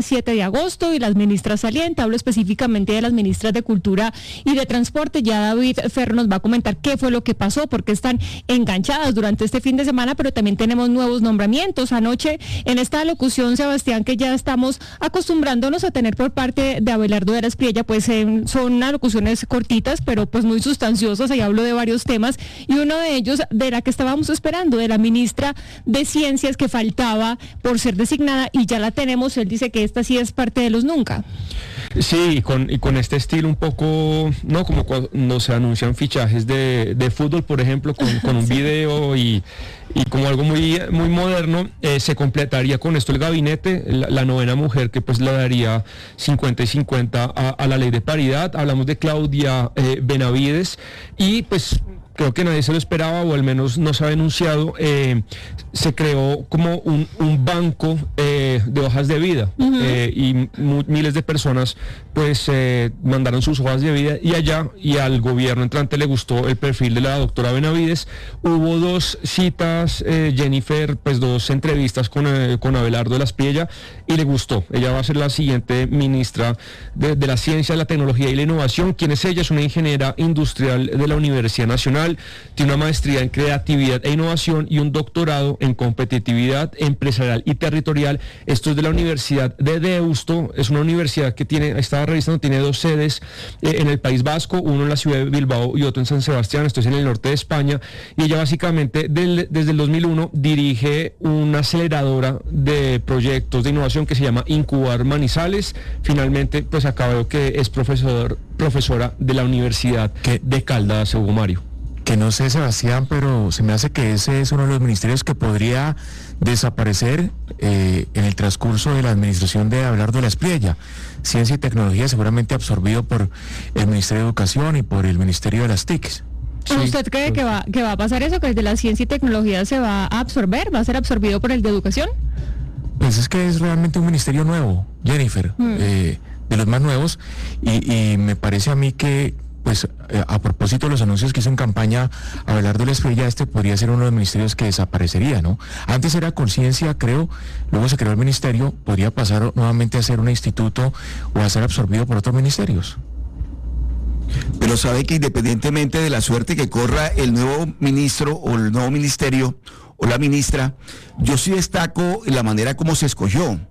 7 de agosto y las ministras salientes. Hablo específicamente de las ministras de Cultura y de Transporte. Ya David Ferro nos va a comentar qué fue lo que pasó, porque están enganchadas durante este fin de semana, pero también tenemos nuevos nombramientos. Anoche, en esta locución, Sebastián, que ya estamos acostumbrándonos a tener por parte de Abelardo de la Espriella, pues son alocuciones cortitas, pero pues muy sustanciosas. Ahí hablo de varios temas, y uno de ellos, de la que estábamos esperando, de la ministra de Ciencias, que faltaba por ser designada, y ya la tenemos. Él dice que esta sí es parte de los nunca. Sí, y con este estilo un poco, ¿no? Como cuando se anuncian fichajes de fútbol, por ejemplo, con un video y como algo muy moderno. Se completaría con esto el gabinete, la novena mujer que pues le daría 50 y 50 a la ley de paridad. Hablamos de Claudia Benavides, y pues creo que nadie se lo esperaba, o al menos no se ha denunciado. Se creó como un banco de hojas de vida, y miles de personas pues mandaron sus hojas de vida y al gobierno entrante le gustó el perfil de la doctora Benavides. Hubo 2 citas, Jennifer, pues 2 entrevistas con Abelardo de la Espriella, y le gustó. Ella va a ser la siguiente ministra de la Ciencia, la Tecnología y la Innovación. ¿Quién es ella? Es una ingeniera industrial de la Universidad Nacional, tiene una maestría en creatividad e innovación y un doctorado en competitividad empresarial y territorial. Esto es de la Universidad de Deusto. Es una universidad que estaba revisando, tiene 2 sedes en el País Vasco, uno en la ciudad de Bilbao y otro en San Sebastián. Esto es en el norte de España, y ella básicamente desde el 2001 dirige una aceleradora de proyectos de innovación que se llama Incubar Manizales. Finalmente pues acabó que es profesora de la Universidad de Caldas, Hugo Mario. Que no sé, Sebastián, pero se me hace que ese es uno de los ministerios que podría desaparecer en el transcurso de la administración de Abelardo de la Espriella. Ciencia y Tecnología seguramente absorbido por el Ministerio de Educación y por el Ministerio de las TICs. Sí. ¿Usted cree que va a pasar eso, que el de la Ciencia y Tecnología se va a absorber, va a ser absorbido por el de Educación? Pues es que es realmente un ministerio nuevo, Jennifer, de los más nuevos, y me parece a mí que pues a propósito de los anuncios que hizo en campaña Abelardo de la Espriella, este podría ser uno de los ministerios que desaparecería, ¿no? Antes era Conciencia, creo, luego se creó el ministerio, podría pasar nuevamente a ser un instituto o a ser absorbido por otros ministerios. Pero sabe que independientemente de la suerte que corra el nuevo ministro o el nuevo ministerio o la ministra, yo sí destaco la manera como se escogió.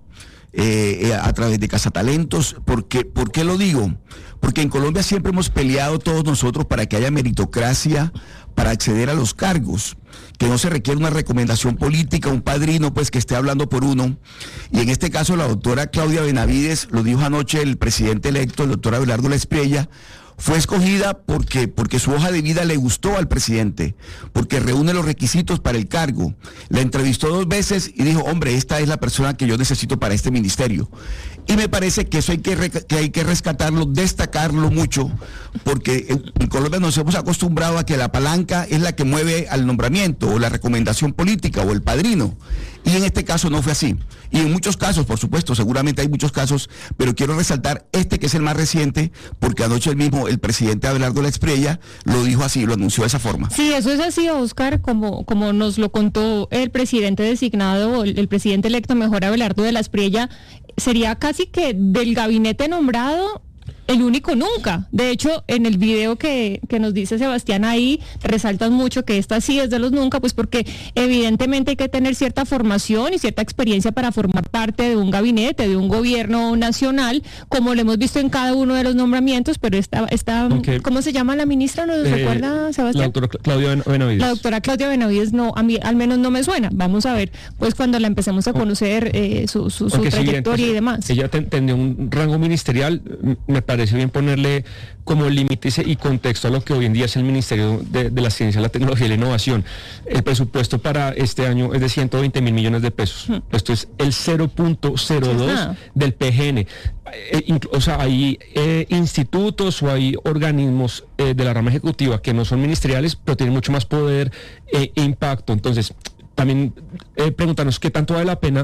A través de Cazatalentos. ¿Por qué lo digo? Porque en Colombia siempre hemos peleado todos nosotros para que haya meritocracia para acceder a los cargos, que no se requiere una recomendación política, un padrino pues que esté hablando por uno. Y en este caso la doctora Claudia Benavides, lo dijo anoche el presidente electo, el doctor Abelardo de la Espriella, fue escogida porque su hoja de vida le gustó al presidente, porque reúne los requisitos para el cargo. La entrevistó 2 veces y dijo, hombre, esta es la persona que yo necesito para este ministerio. Y me parece que eso hay que rescatarlo, destacarlo mucho, porque en Colombia nos hemos acostumbrado a que la palanca es la que mueve al nombramiento, o la recomendación política, o el padrino. Y en este caso no fue así. Y en muchos casos, por supuesto, seguramente hay muchos casos, pero quiero resaltar este que es el más reciente, porque anoche el presidente Abelardo de la Espriella lo dijo así, lo anunció de esa forma. Sí, eso es así, Oscar, como nos lo contó el presidente designado, el presidente electo mejor, Abelardo de la Espriella. Sería casi que del gabinete nombrado el único nunca. De hecho, en el video que nos dice Sebastián, ahí resaltan mucho que esta sí es de los nunca, pues porque evidentemente hay que tener cierta formación y cierta experiencia para formar parte de un gabinete, de un gobierno nacional, como lo hemos visto en cada uno de los nombramientos. Pero esta okay. ¿Cómo se llama la ministra? ¿Nos recuerda, Sebastián? La doctora Claudia Benavides. La doctora Claudia Benavides, no, a mí al menos no me suena. Vamos a ver, pues cuando la empecemos a conocer su trayectoria y demás. Ella tendría un rango ministerial. Me parece bien ponerle como límites y contexto a lo que hoy en día es el Ministerio de la Ciencia, la Tecnología y la Innovación. El presupuesto para este año es de 120.000 millones de pesos. Esto es el 0.02 del PGN. O sea, hay institutos o hay organismos de la rama ejecutiva que no son ministeriales, pero tienen mucho más poder e impacto. Entonces, también preguntarnos qué tanto vale la pena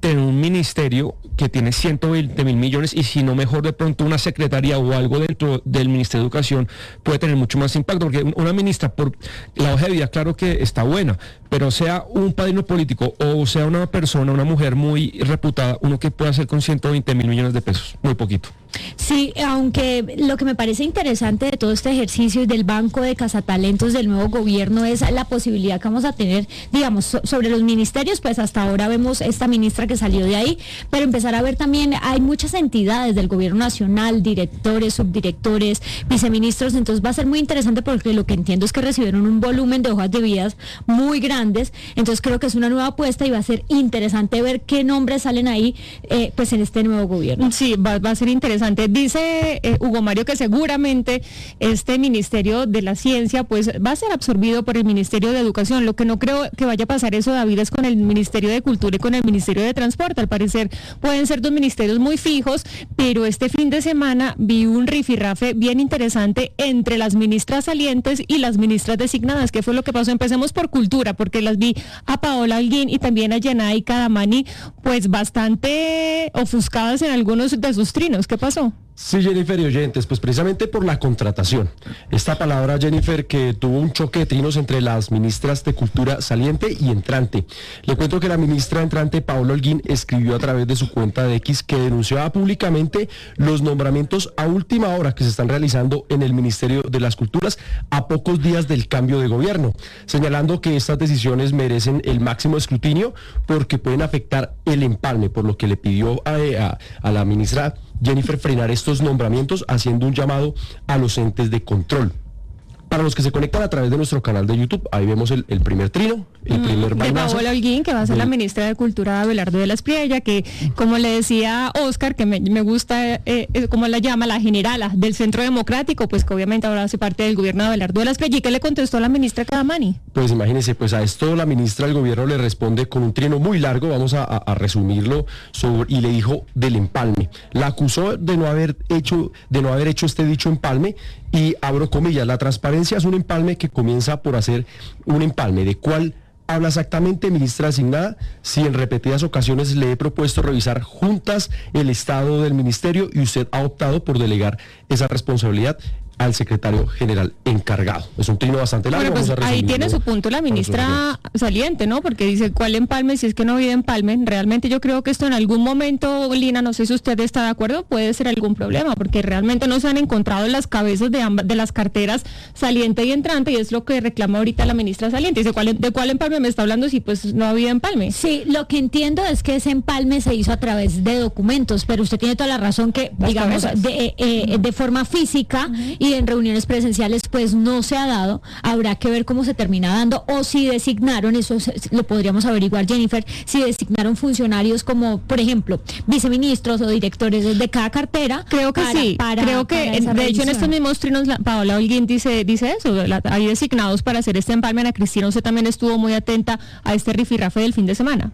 tener un ministerio que tiene 120.000 millones y si no mejor de pronto una secretaría o algo dentro del Ministerio de Educación puede tener mucho más impacto, porque una ministra por la hoja de vida claro que está buena, pero sea un padrino político o sea una persona, una mujer muy reputada, uno que puede hacer con 120.000 millones de pesos, muy poquito. Sí, aunque lo que me parece interesante de todo este ejercicio y del banco de cazatalentos del nuevo gobierno es la posibilidad que vamos a tener, digamos, sobre los ministerios, pues hasta ahora vemos esta ministra que salió de ahí, pero empezar a ver también, hay muchas entidades del gobierno nacional, directores, subdirectores, viceministros, entonces va a ser muy interesante porque lo que entiendo es que recibieron un volumen de hojas de vidas muy grandes, entonces creo que es una nueva apuesta y va a ser interesante ver qué nombres salen ahí, pues en este nuevo gobierno. Sí, va a ser interesante. Dice Hugo Mario que seguramente este Ministerio de la Ciencia pues va a ser absorbido por el Ministerio de Educación. Lo que no creo que vaya a pasar eso, David, es con el Ministerio de Cultura y con el Ministerio de Transporte. Al parecer pueden ser dos ministerios muy fijos, pero este fin de semana vi un rifirrafe bien interesante entre las ministras salientes y las ministras designadas. ¿Qué fue lo que pasó? Empecemos por Cultura, porque las vi a Paola Holguín y también a Yanay Cadamani pues bastante ofuscadas en algunos de sus trinos. ¿Qué pasó? Sí, Jennifer y oyentes, pues precisamente por la contratación. Esta palabra, Jennifer, que tuvo un choque de trinos entre las ministras de Cultura saliente y entrante. Le cuento que la ministra entrante, Paola Holguín, escribió a través de su cuenta de X que denunciaba públicamente los nombramientos a última hora que se están realizando en el Ministerio de las Culturas a pocos días del cambio de gobierno, señalando que estas decisiones merecen el máximo escrutinio porque pueden afectar el empalme, por lo que le pidió a la ministra Jennifer frenar estos nombramientos, haciendo un llamado a los entes de control. Para los que se conectan a través de nuestro canal de YouTube, ahí vemos el primer trino, el primer vainazo. De Paola Holguín, que va a ser la ministra de Cultura, Abelardo de la Espriella, que como le decía Oscar, que me gusta, como la llama, la generala del Centro Democrático, pues que obviamente ahora hace parte del gobierno de Abelardo de la Espriella. ¿Y qué le contestó la ministra Cadamani? Pues imagínense, pues a esto la ministra del gobierno le responde con un trino muy largo, vamos a resumirlo, y le dijo del empalme. La acusó de no haber hecho este dicho empalme, y abro comillas, la transparencia es un empalme que comienza por hacer un empalme. ¿De cuál habla exactamente, ministra asignada? Si en repetidas ocasiones le he propuesto revisar juntas el estado del ministerio y usted ha optado por delegar esa responsabilidad al secretario general encargado. Es un trino bastante largo. Bueno, pues ahí tiene su punto la ministra saliente, ¿no? Porque dice, ¿cuál empalme? Si es que no vive empalme. Realmente yo creo que esto en algún momento, Lina, no sé si usted está de acuerdo, puede ser algún problema, porque realmente no se han encontrado las cabezas de las carteras saliente y entrante, y es lo que reclama ahorita la ministra saliente. Dice, ¿de cuál empalme me está hablando si pues no ha habido empalme? Sí, lo que entiendo es que ese empalme se hizo a través de documentos, pero usted tiene toda la razón que, digamos, de forma física y en reuniones presenciales pues no se ha dado. Habrá que ver cómo se termina dando, o si designaron, eso lo podríamos averiguar, Jennifer, si designaron funcionarios como, por ejemplo, viceministros o directores de cada cartera. Creo que sí, creo que de hecho en estos mismos trinos Paola Holguín dice eso, hay designados para hacer este empalme. Ana Cristina, usted también estuvo muy atenta a este rifirrafe del fin de semana.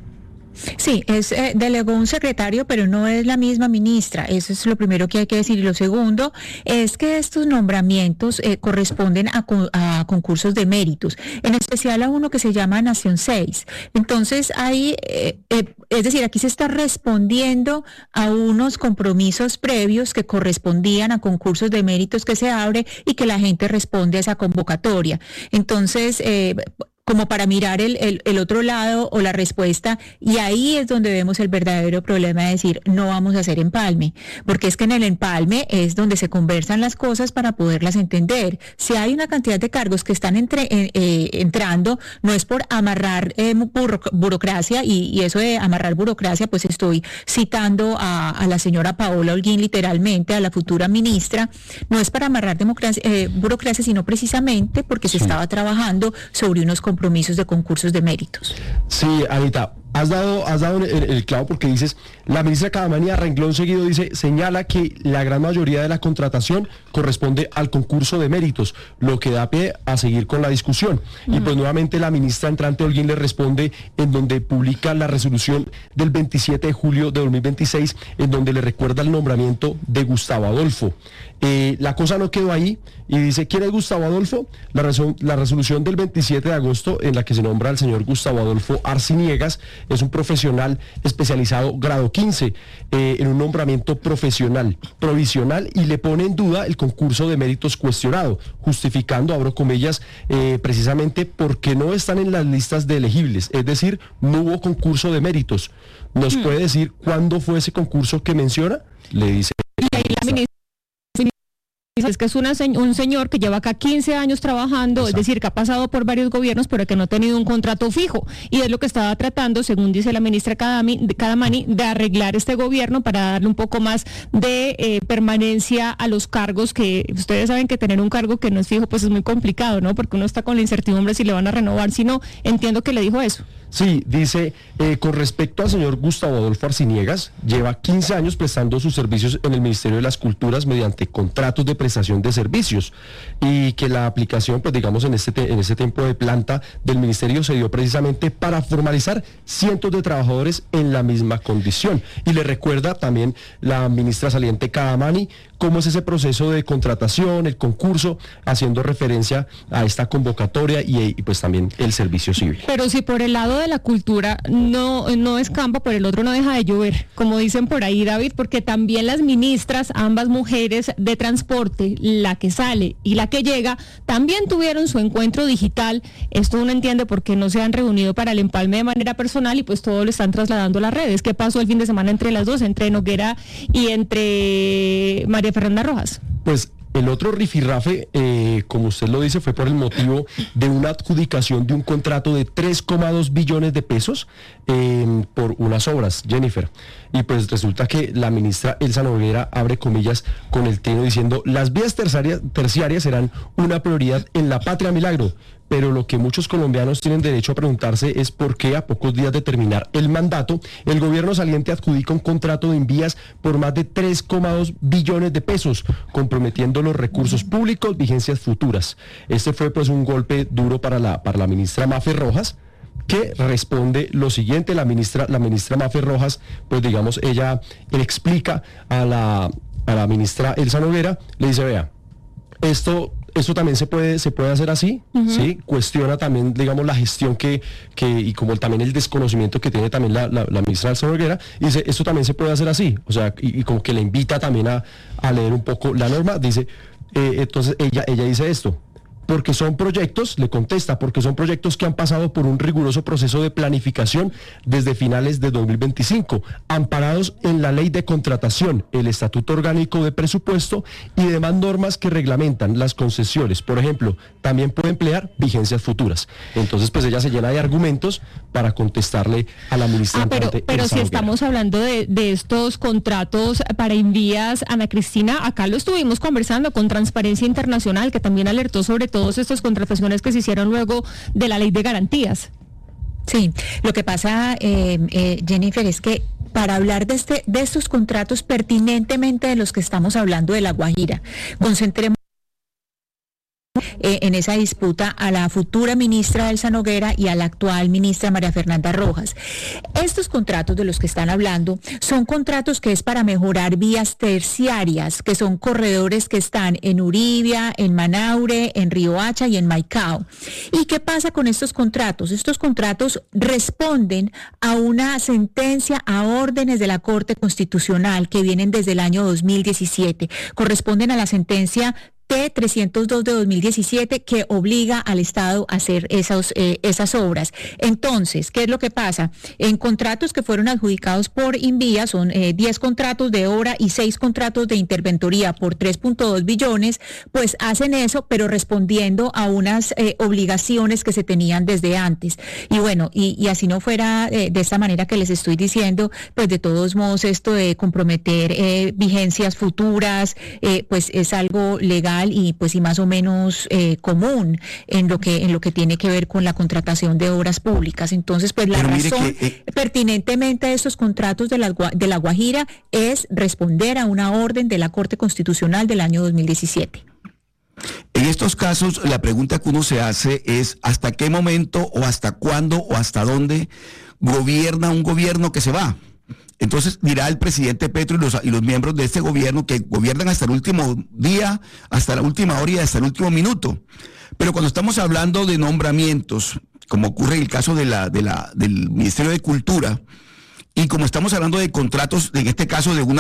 Sí, delegó un secretario, pero no es la misma ministra. Eso es lo primero que hay que decir. Y lo segundo es que estos nombramientos corresponden a concursos de méritos, en especial a uno que se llama Nación 6. Entonces, ahí, es decir, aquí se está respondiendo a unos compromisos previos que correspondían a concursos de méritos que se abre y que la gente responde a esa convocatoria. Entonces, como para mirar el otro lado o la respuesta, y ahí es donde vemos el verdadero problema de decir, no vamos a hacer empalme, porque es que en el empalme es donde se conversan las cosas para poderlas entender. Si hay una cantidad de cargos que están entrando, no es por amarrar burocracia, y eso de amarrar burocracia, pues estoy citando a la señora Paola Holguín literalmente, a la futura ministra, no es para amarrar burocracia, sino precisamente porque se estaba trabajando sobre unos compromisos de concursos de méritos. Sí, Anita, has dado el clavo, porque dices, la ministra Cadamani a renglón seguido señala que la gran mayoría de la contratación corresponde al concurso de méritos, lo que da pie a seguir con la discusión. Y pues nuevamente la ministra entrante Holguín le responde en donde publica la resolución del 27 de julio de 2026, en donde le recuerda el nombramiento de Gustavo Adolfo. La cosa no quedó ahí, y dice, ¿quién es Gustavo Adolfo? La resolución del 27 de agosto, en la que se nombra al señor Gustavo Adolfo Arciniegas, es un profesional especializado grado 15 en un nombramiento profesional provisional y le pone en duda el concurso de méritos cuestionado, justificando, abro comillas, precisamente porque no están en las listas de elegibles, es decir, no hubo concurso de méritos. ¿Nos puede decir cuándo fue ese concurso que menciona? Le dice... Y ahí la ministra es que es un señor que lleva acá 15 años trabajando, es decir, que ha pasado por varios gobiernos, pero que no ha tenido un contrato fijo. Y es lo que estaba tratando, según dice la ministra Cadamani, de arreglar este gobierno para darle un poco más de permanencia a los cargos, que ustedes saben que tener un cargo que no es fijo, pues es muy complicado, ¿no? Porque uno está con la incertidumbre si le van a renovar, si no. Entiendo que le dijo eso. Sí, dice, con respecto al señor Gustavo Adolfo Arciniegas, lleva 15 años prestando sus servicios en el Ministerio de las Culturas mediante contratos de prestación de servicios, y que la aplicación, pues digamos, en este tiempo de planta del ministerio se dio precisamente para formalizar cientos de trabajadores en la misma condición. Y le recuerda también la ministra saliente Cadamani cómo es ese proceso de contratación, el concurso, haciendo referencia a esta convocatoria y pues también el servicio civil. Pero si por el lado de la cultura no escampa, por el otro no deja de llover, como dicen por ahí, David, porque también las ministras, ambas mujeres de transporte, la que sale y la que llega, también tuvieron su encuentro digital. Esto uno entiende por qué no se han reunido para el empalme de manera personal y pues todo lo están trasladando a las redes. ¿Qué pasó el fin de semana entre las dos, entre Noguera y entre María Fernanda Rojas? Pues el otro rifirrafe, como usted lo dice, fue por el motivo de una adjudicación de un contrato de 3,2 billones de pesos por unas obras, Jennifer. Y pues resulta que la ministra Elsa Noguera abre comillas con el trino diciendo: las vías terciarias serán una prioridad en la Patria Milagro. Pero lo que muchos colombianos tienen derecho a preguntarse es por qué, a pocos días de terminar el mandato, el gobierno saliente adjudica un contrato de envías por más de 3,2 billones de pesos, comprometiendo los recursos públicos, vigencias futuras. Este fue pues un golpe duro para la ministra Mafe Rojas, que responde lo siguiente. La ministra Mafe Rojas, pues digamos, ella explica a la ministra Elsa Noguera, le dice: vea, esto también se puede hacer así, ¿sí? Cuestiona también, digamos, la gestión y como también el desconocimiento que tiene también la ministra Elsa Noguera, y dice, esto también se puede hacer así, o sea, y como que le invita también a leer un poco la norma. Dice, entonces ella dice esto: porque son proyectos, le contesta, porque son proyectos que han pasado por un riguroso proceso de planificación desde finales de 2025, amparados en la ley de contratación, el estatuto orgánico de presupuesto y demás normas que reglamentan las concesiones. Por ejemplo, también puede emplear vigencias futuras. Entonces, pues ella se llena de argumentos para contestarle a la ministra. Pero si estamos hablando de estos contratos para envías, Ana Cristina, acá lo estuvimos conversando con Transparencia Internacional, que también alertó sobre todas estas contrataciones que se hicieron luego de la ley de garantías. Sí, lo que pasa, Jennifer, es que para hablar de estos contratos pertinentemente de los que estamos hablando de La Guajira, concentremos en esa disputa a la futura ministra Elsa Noguera y a la actual ministra María Fernanda Rojas. Estos contratos de los que están hablando son contratos que es para mejorar vías terciarias, que son corredores que están en Uribia, en Manaure, en Riohacha y en Maicao. ¿Y qué pasa con estos contratos? Estos contratos responden a una sentencia, a órdenes de la Corte Constitucional que vienen desde el año 2017. Corresponden a la sentencia T302 de 2017 que obliga al Estado a hacer esas obras. Entonces, ¿qué es lo que pasa? En contratos que fueron adjudicados por Invía, son 10 contratos de obra y 6 contratos de interventoría por 3.2 billones, pues hacen eso, pero respondiendo a unas obligaciones que se tenían desde antes. Y bueno, y así no fuera de esta manera que les estoy diciendo, pues de todos modos esto de comprometer vigencias futuras, pues es algo legal y pues y más o menos común en lo que tiene que ver con la contratación de obras públicas. Entonces, pues la razón pertinentemente a estos contratos de la Guajira es responder a una orden de la Corte Constitucional del año 2017. En estos casos, la pregunta que uno se hace es ¿hasta qué momento o hasta cuándo o hasta dónde gobierna un gobierno que se va? Entonces dirá el presidente Petro y los miembros de este gobierno que gobiernan hasta el último día, hasta la última hora y hasta el último minuto. Pero cuando estamos hablando de nombramientos como ocurre en el caso del Ministerio de Cultura. Y como estamos hablando de contratos, en este caso de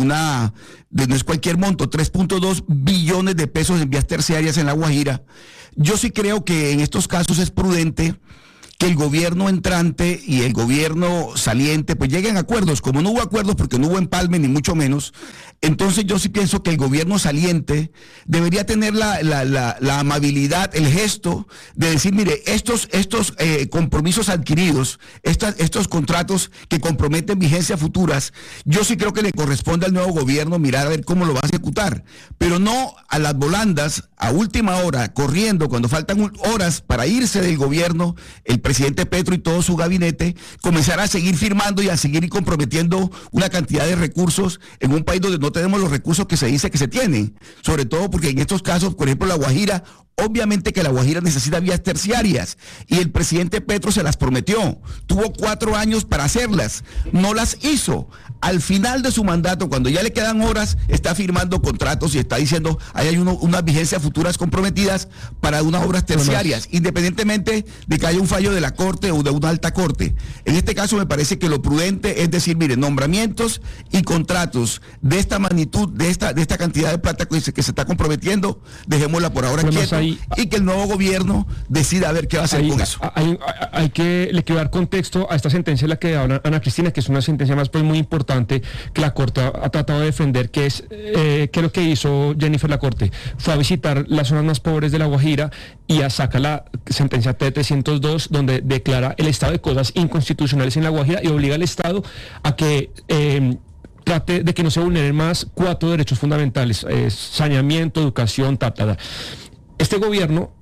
no es cualquier monto, 3.2 billones de pesos en vías terciarias en La Guajira, yo sí creo que en estos casos es prudente que el gobierno entrante y el gobierno saliente pues lleguen a acuerdos. Como no hubo acuerdos porque no hubo empalme ni mucho menos, entonces yo sí pienso que el gobierno saliente debería tener la amabilidad, el gesto de decir, mire, estos compromisos adquiridos, estos contratos que comprometen vigencias futuras, yo sí creo que le corresponde al nuevo gobierno mirar a ver cómo lo va a ejecutar, pero no a las volandas, a última hora, corriendo, cuando faltan horas para irse del gobierno, el presidente Petro y todo su gabinete, comenzar a seguir firmando y a seguir comprometiendo una cantidad de recursos en un país donde no tenemos los recursos que se dice que se tienen, sobre todo porque en estos casos, por ejemplo, La Guajira, obviamente que La Guajira necesita vías terciarias y el presidente Petro se las prometió, tuvo 4 años para hacerlas, no las hizo. Al final de su mandato, cuando ya le quedan horas, está firmando contratos y está diciendo, ahí hay unas vigencias futuras comprometidas para unas obras terciarias, independientemente de que haya un fallo de la Corte o de una alta Corte. En este caso me parece que lo prudente es decir, mire, nombramientos y contratos de esta magnitud, de esta cantidad de plata que se está comprometiendo, dejémosla por ahora quieta y que el nuevo gobierno decida a ver qué va a hacer con eso. Le quiero dar contexto a esta sentencia de la que habla Ana Cristina, que es una sentencia más pues muy importante que la Corte ha tratado de defender, que es que lo que hizo Jennifer la Corte fue a visitar las zonas más pobres de La Guajira y saca la sentencia T-302 donde declara el estado de cosas inconstitucionales en La Guajira y obliga al Estado a que trate de que no se vulneren más 4 derechos fundamentales, saneamiento, educación, Este gobierno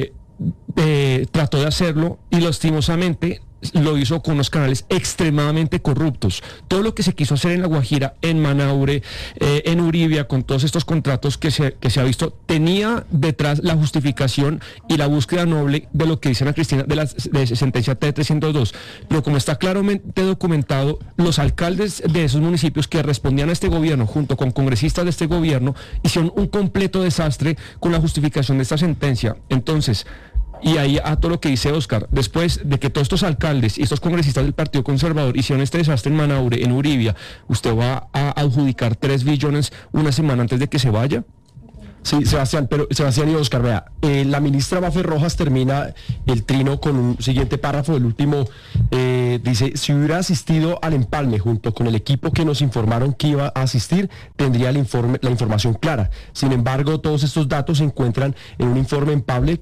trató de hacerlo y lastimosamente lo hizo con unos canales extremadamente corruptos. Todo lo que se quiso hacer en La Guajira, en Manaure, en Uribia, con todos estos contratos que se ha visto, tenía detrás la justificación y la búsqueda noble de lo que dice Ana Cristina de la sentencia T-302. Pero como está claramente documentado, los alcaldes de esos municipios que respondían a este gobierno, junto con congresistas de este gobierno, hicieron un completo desastre con la justificación de esta sentencia. Entonces, y ahí a todo lo que dice Oscar, después de que todos estos alcaldes y estos congresistas del Partido Conservador hicieron este desastre en Manaure, en Uribia, ¿usted va a adjudicar 3 billones una semana antes de que se vaya? Sí, Sebastián y Oscar, vea, la ministra Mafer Rojas termina el trino con un siguiente párrafo, el último, dice, si hubiera asistido al empalme junto con el equipo que nos informaron que iba a asistir, tendría la información clara. Sin embargo, todos estos datos se encuentran en un informe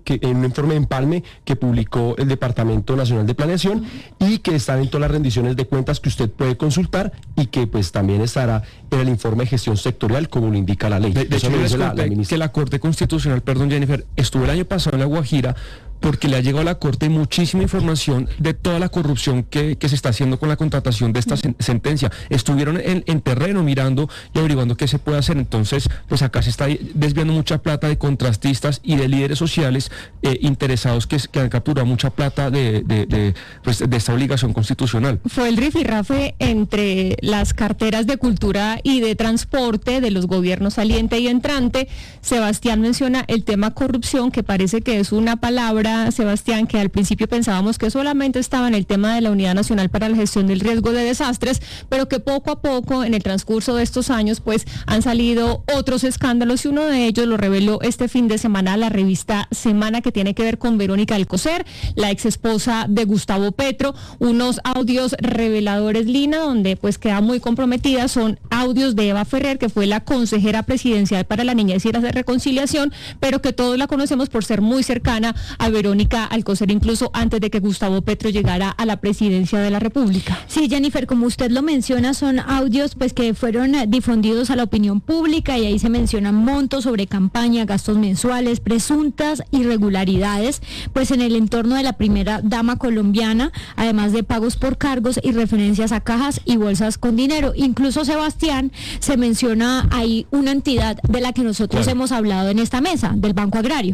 de empalme que publicó el Departamento Nacional de Planeación y que están en todas las rendiciones de cuentas que usted puede consultar y que pues también estará en el informe de gestión sectorial como lo indica la ley. De hecho, la ministra que la Corte Constitucional, Jennifer, estuvo el año pasado en La Guajira porque le ha llegado a la Corte muchísima información de toda la corrupción que se está haciendo con la contratación de esta sentencia. Estuvieron en terreno mirando y averiguando qué se puede hacer. Entonces, pues acá se está desviando mucha plata de contratistas y de líderes sociales interesados que han capturado mucha plata de esta obligación constitucional. Fue el rifirrafe entre las carteras de cultura y de transporte de los gobiernos saliente y entrante. Sebastián menciona el tema corrupción, que parece que es una palabra, Sebastián, que al principio pensábamos que solamente estaba en el tema de la Unidad Nacional para la Gestión del Riesgo de Desastres, pero que poco a poco en el transcurso de estos años pues han salido otros escándalos y uno de ellos lo reveló este fin de semana la revista Semana, que tiene que ver con Verónica Alcocer, la ex esposa de Gustavo Petro. Unos audios reveladores, Lina, donde pues queda muy comprometida. Son audios de Eva Ferrer, que fue la consejera presidencial para la niñez y la reconciliación, pero que todos la conocemos por ser muy cercana a Verónica Alcocer, incluso antes de que Gustavo Petro llegara a la presidencia de la República. Sí, Jennifer, como usted lo menciona, son audios pues que fueron difundidos a la opinión pública y ahí se mencionan montos sobre campaña, gastos mensuales, presuntas irregularidades pues en el entorno de la primera dama colombiana, además de pagos por cargos y referencias a cajas y bolsas con dinero. Incluso, Sebastián, se menciona ahí una entidad de la que nosotros hemos hablado en esta mesa, del Banco Agrario.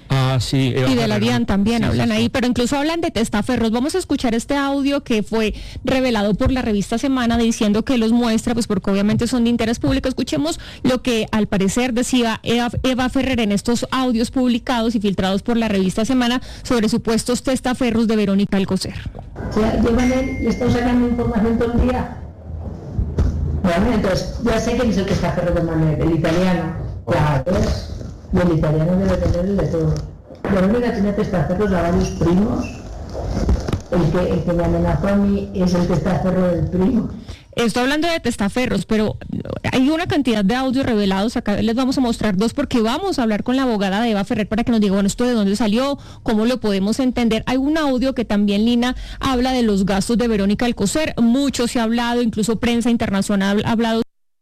Ah, sí. Y de la DIAN también Sí, hablan sí, sí. ahí, pero incluso hablan de testaferros. Vamos a escuchar este audio que fue revelado por la revista Semana diciendo que los muestra, pues porque obviamente son de interés público. Escuchemos lo que al parecer decía Eva Ferrer en estos audios publicados y filtrados por la revista Semana sobre supuestos testaferros de Verónica Alcocer. O sea, yo Manel le estoy sacando información todo el día. Bueno, entonces ya sé quién es el testaferro de Manel, el italiano. Claro, y el italiano debe tener el de todos. Verónica tiene testaferros a varios primos. El que me amenazó a mí es el testaferro del primo. Estoy hablando de testaferros, pero hay una cantidad de audios revelados. Acá les vamos a mostrar dos porque vamos a hablar con la abogada de Eva Ferrer para que nos diga, bueno, esto de dónde salió, cómo lo podemos entender. Hay un audio que también, Lina, habla de los gastos de Verónica Alcocer. Mucho se ha hablado, incluso prensa internacional ha hablado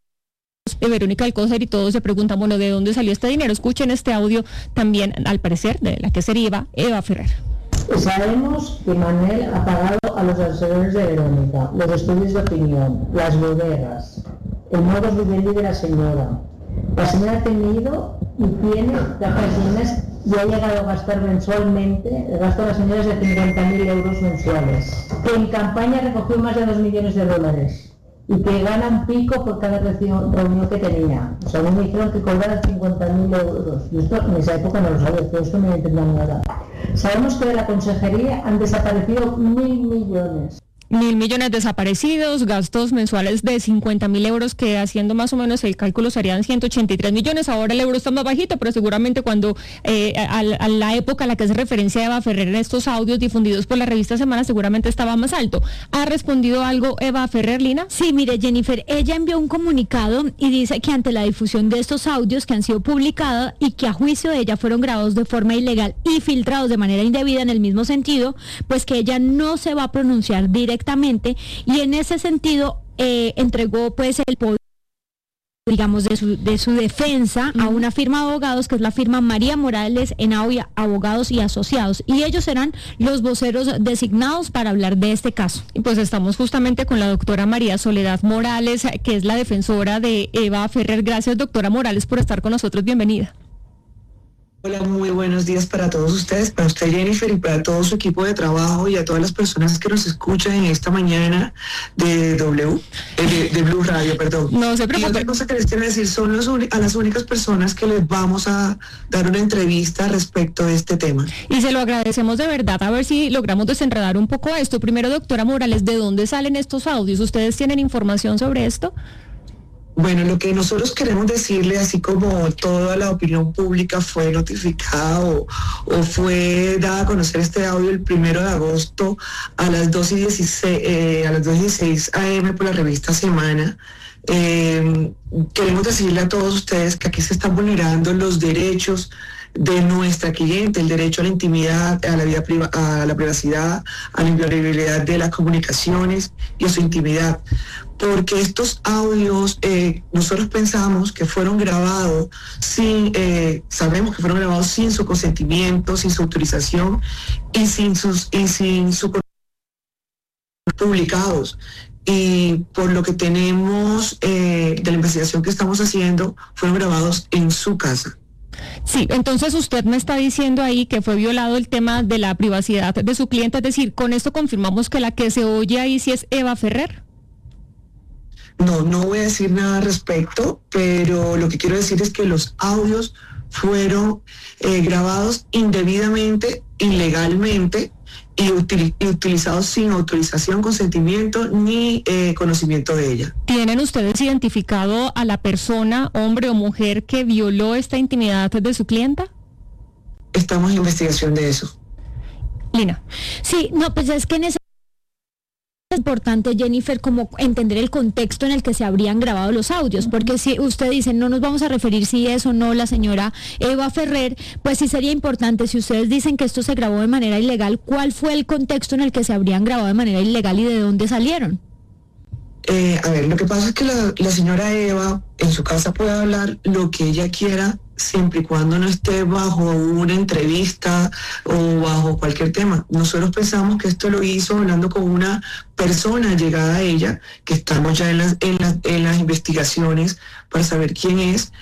de Verónica Alcocer y todos se preguntan, bueno, ¿de dónde salió este dinero? Escuchen este audio también, al parecer, de la que sería Eva Ferrer. Sabemos que Manel ha pagado a los asesores de Verónica, los estudios de opinión, las bodegas, el modo vivendi de la señora. La señora ha tenido y tiene vacaciones y ha llegado a gastar mensualmente, el gasto de la señora es de 50.000 euros mensuales. Que en campaña recogió más de 2 millones de dólares y que gana un pico por cada reunión que tenía. O sea, me dijeron que cobraba 50.000 euros. Y esto en esa época no lo sabía, pero esto me lo entendían ahora. Sabemos que de la consejería han desaparecido 1.000 millones. 1.000 millones desaparecidos, gastos mensuales de 50.000 euros, que haciendo más o menos el cálculo serían 183 millones. Ahora el euro está más bajito, pero seguramente cuando a la época a la que hace referencia Eva Ferrer en estos audios difundidos por la revista Semana, seguramente estaba más alto. ¿Ha respondido algo Eva Ferrer, Lina? Sí, mire, Jennifer, ella envió un comunicado y dice que ante la difusión de estos audios que han sido publicados y que a juicio de ella fueron grabados de forma ilegal y filtrados de manera indebida en el mismo sentido, pues que ella no se va a pronunciar directamente y en ese sentido entregó pues el poder, digamos, de su defensa a una firma de abogados que es la firma María Morales Henao Abogados y Asociados, y ellos serán los voceros designados para hablar de este caso. Y pues estamos justamente con la doctora María Soledad Morales, que es la defensora de Eva Ferrer. Gracias, doctora Morales, por estar con nosotros. Bienvenida. Hola, muy buenos días para todos ustedes, para usted Jennifer y para todo su equipo de trabajo y a todas las personas que nos escuchan en esta mañana de Blue Radio, perdón. No se preocupe. Y otra cosa que les quiero decir, son a las únicas personas que les vamos a dar una entrevista respecto a este tema. Y se lo agradecemos de verdad, a ver si logramos desenredar un poco esto. Primero, doctora Morales, ¿de dónde salen estos audios? ¿Ustedes tienen información sobre esto? Bueno, lo que nosotros queremos decirle, así como toda la opinión pública fue notificada o fue dada a conocer este audio el 1 de agosto a las 2:16 a.m. por la revista Semana, queremos decirle a todos ustedes que aquí se están vulnerando los derechos de nuestra cliente, el derecho a la intimidad, a la vida a la privacidad, a la inviolabilidad de las comunicaciones y a su intimidad. Porque estos audios nosotros pensamos que fueron grabados sabemos que fueron grabados sin su consentimiento, sin su autorización y sin su publicados. Y por lo que tenemos de la investigación que estamos haciendo, fueron grabados en su casa. Sí, entonces usted me está diciendo ahí que fue violado el tema de la privacidad de su cliente, es decir, con esto confirmamos que la que se oye ahí sí es Eva Ferrer. No voy a decir nada al respecto, pero lo que quiero decir es que los audios fueron grabados indebidamente, ilegalmente y utilizados sin autorización, consentimiento ni conocimiento de ella. ¿Tienen ustedes identificado a la persona, hombre o mujer, que violó esta intimidad de su clienta? Estamos en investigación de eso. Lina. Sí, no, pues es que en ese es importante, Jennifer, como entender el contexto en el que se habrían grabado los audios, porque si usted dice no nos vamos a referir si es o no la señora Eva Ferrer, pues sí sería importante, si ustedes dicen que esto se grabó de manera ilegal, ¿cuál fue el contexto en el que se habrían grabado de manera ilegal y de dónde salieron? A ver, lo que pasa es que la señora Eva en su casa puede hablar lo que ella quiera, siempre y cuando no esté bajo una entrevista o bajo cualquier tema. Nosotros pensamos que esto lo hizo hablando con una persona llegada a ella, que estamos ya en las investigaciones para saber quién es,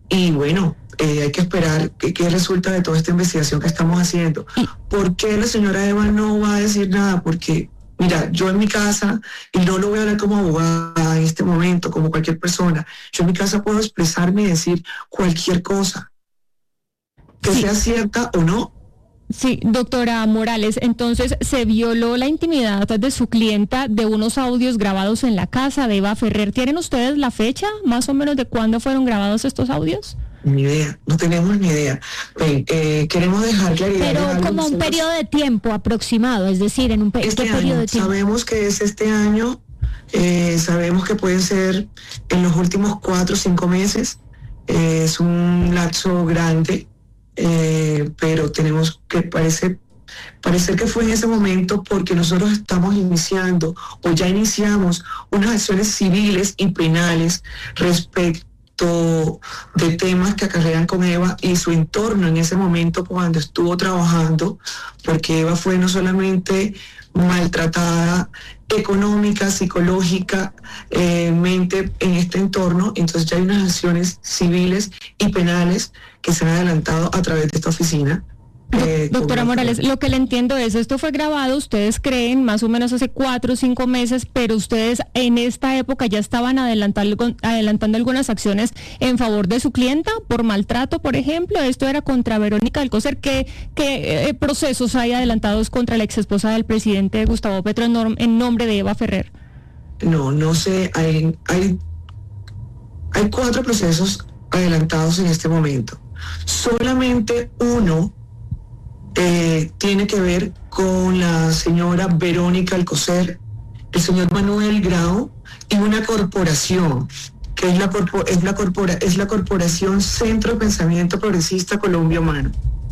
Y bueno, hay que esperar qué resulta de toda esta investigación que estamos haciendo. ¿Por qué la señora Eva no va a decir nada? Porque, mira, yo en mi casa, y no lo voy a hablar como abogada en este momento, como cualquier persona, yo en mi casa puedo expresarme y decir cualquier cosa, que sea cierta o no. Sí, doctora Morales, entonces se violó la intimidad de su clienta de unos audios grabados en la casa de Eva Ferrer. ¿Tienen ustedes la fecha más o menos de cuándo fueron grabados estos audios? Ni idea, no tenemos ni idea. Queremos dejar claridad. Pero como un periodo de tiempo aproximado, es decir, en un este ¿qué periodo año, de tiempo? sabemos que es este año, sabemos que pueden ser en los últimos 4 o 5 meses, es un lapso grande. Pero tenemos que parecer que fue en ese momento, porque nosotros estamos iniciando o ya iniciamos unas acciones civiles y penales respecto de temas que acarrean con Eva y su entorno en ese momento cuando estuvo trabajando, porque Eva fue no solamente maltratada económica, psicológica, mente en este entorno. Entonces ya hay unas acciones civiles y penales que se han adelantado a través de esta oficina. Doctora Morales, lo que le entiendo es, esto fue grabado, ustedes creen, más o menos hace 4 o 5 meses, pero ustedes en esta época ya estaban adelantando algunas acciones en favor de su clienta por maltrato, por ejemplo. Esto era contra Verónica Alcocer. ¿Qué procesos hay adelantados contra la ex esposa del presidente Gustavo Petro en nombre de Eva Ferrer? No sé, hay 4 procesos adelantados en este momento. Solamente uno tiene que ver con la señora Verónica Alcocer, el señor Manuel Grau y una corporación que es la Corporación Centro de Pensamiento Progresista Colombia Humano.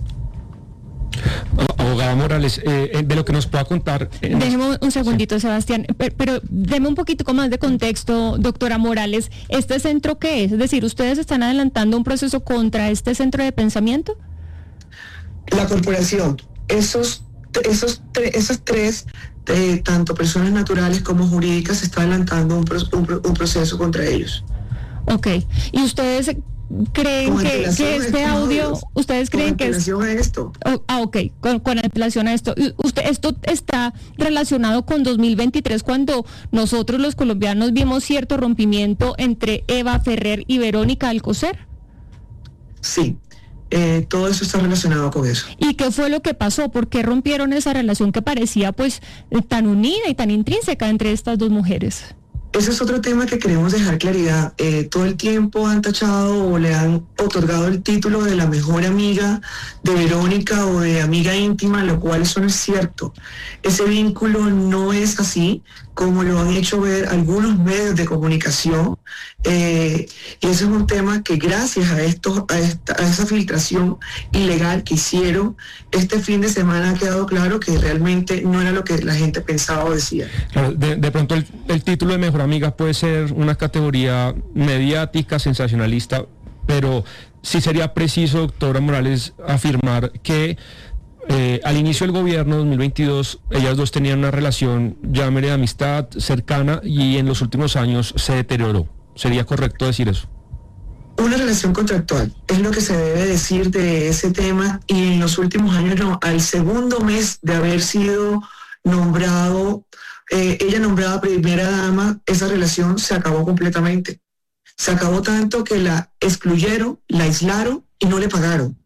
Abogada Morales, de lo que nos pueda contar... Déjeme un segundito, Sebastián, pero deme un poquito más de contexto, doctora Morales. ¿Este centro qué es? Es decir, ¿ustedes están adelantando un proceso contra este centro de pensamiento? La corporación, esos tres, tanto personas naturales como jurídicas, se está adelantando un proceso contra ellos. Ok, ¿y ustedes creen que este audio, ustedes creen que es... Con antelación a esto. Ok, con antelación a esto. ¿Esto está relacionado con 2023, cuando nosotros los colombianos vimos cierto rompimiento entre Eva Ferrer y Verónica Alcocer? Sí. Todo eso está relacionado con eso. ¿Y qué fue lo que pasó? ¿Por qué rompieron esa relación que parecía pues tan unida y tan intrínseca entre estas dos mujeres? Ese es otro tema que queremos dejar claridad. Todo el tiempo han tachado o le han otorgado el título de la mejor amiga de Verónica o de amiga íntima, lo cual eso no es cierto. Ese vínculo no es así, como lo han hecho ver algunos medios de comunicación. Y ese es un tema que gracias a esa filtración ilegal que hicieron este fin de semana ha quedado claro que realmente no era lo que la gente pensaba o decía. Claro, de pronto el título de mejor amiga puede ser una categoría mediática, sensacionalista, pero sí sería preciso, doctora Morales, afirmar que al inicio del gobierno 2022 ellas dos tenían una relación, llámele de amistad cercana, y en los últimos años se deterioró. ¿Sería correcto decir eso? Una relación contractual es lo que se debe decir de ese tema, y en los últimos años no. Al segundo mes de haber sido nombrado, ella nombrada primera dama, esa relación se acabó completamente. Se acabó tanto que la excluyeron, la aislaron y no le pagaron.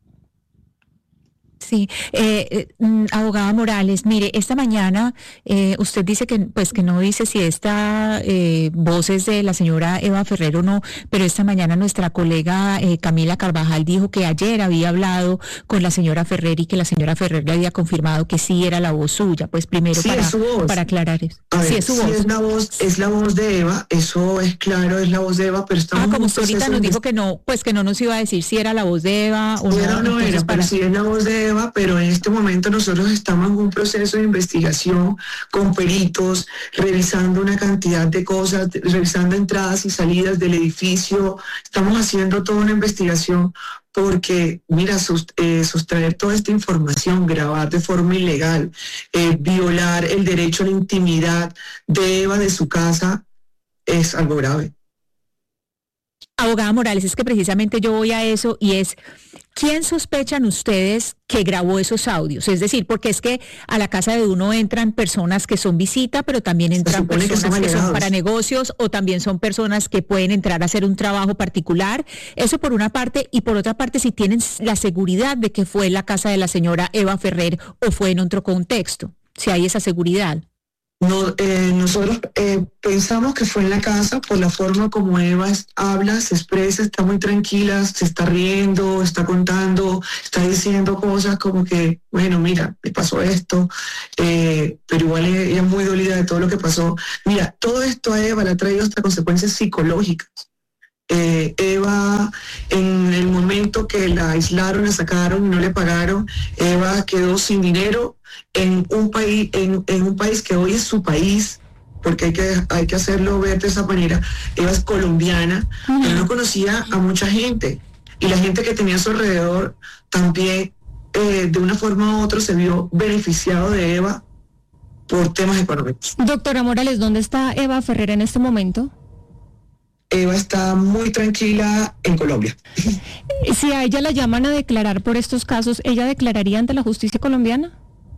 Sí, abogada Morales, mire, esta mañana usted dice que no dice si esta voz es de la señora Eva Ferrer o no, pero esta mañana nuestra colega Camila Carvajal dijo que ayer había hablado con la señora Ferrer y que la señora Ferrer le había confirmado que sí era la voz suya. Pues primero sí, para aclarar eso. A ver, sí, es su voz. Es la voz de Eva, eso es claro, es la voz de Eva, pero estamos... como usted ahorita nos dijo que no, pues que no nos iba a decir si era la voz de Eva o no. No era, pero sí es la voz de Eva, pero en este momento nosotros estamos en un proceso de investigación con peritos, revisando una cantidad de cosas, revisando entradas y salidas del edificio. Estamos haciendo toda una investigación porque, mira, sustraer toda esta información, grabar de forma ilegal, violar el derecho a la intimidad de Eva de su casa, es algo grave. Abogada Morales, es que precisamente yo voy a eso y es, ¿quién sospechan ustedes que grabó esos audios? Es decir, porque es que a la casa de uno entran personas que son visita, pero también entran personas que son para negocios o también son personas que pueden entrar a hacer un trabajo particular. Eso por una parte, y por otra parte, si tienen la seguridad de que fue la casa de la señora Eva Ferrer o fue en otro contexto, si hay esa seguridad. No, nosotros pensamos que fue en la casa por la forma como Eva habla, se expresa, está muy tranquila, se está riendo, está contando, está diciendo cosas como que, bueno, mira, me pasó esto, pero igual ella es muy dolida de todo lo que pasó. Mira, todo esto a Eva le ha traído hasta consecuencias psicológicas. Eva, en el momento que la aislaron, la sacaron y no le pagaron, Eva quedó sin dinero en un país que hoy es su país, porque hay que hacerlo ver de esa manera. Eva es colombiana, pero no conocía a mucha gente, y la gente que tenía a su alrededor también de una forma u otra se vio beneficiado de Eva por temas económicos. Doctora Morales, ¿dónde está Eva Ferrer en este momento? Eva está muy tranquila en Colombia. Si a ella la llaman a declarar por estos casos, ¿ella declararía ante la justicia colombiana?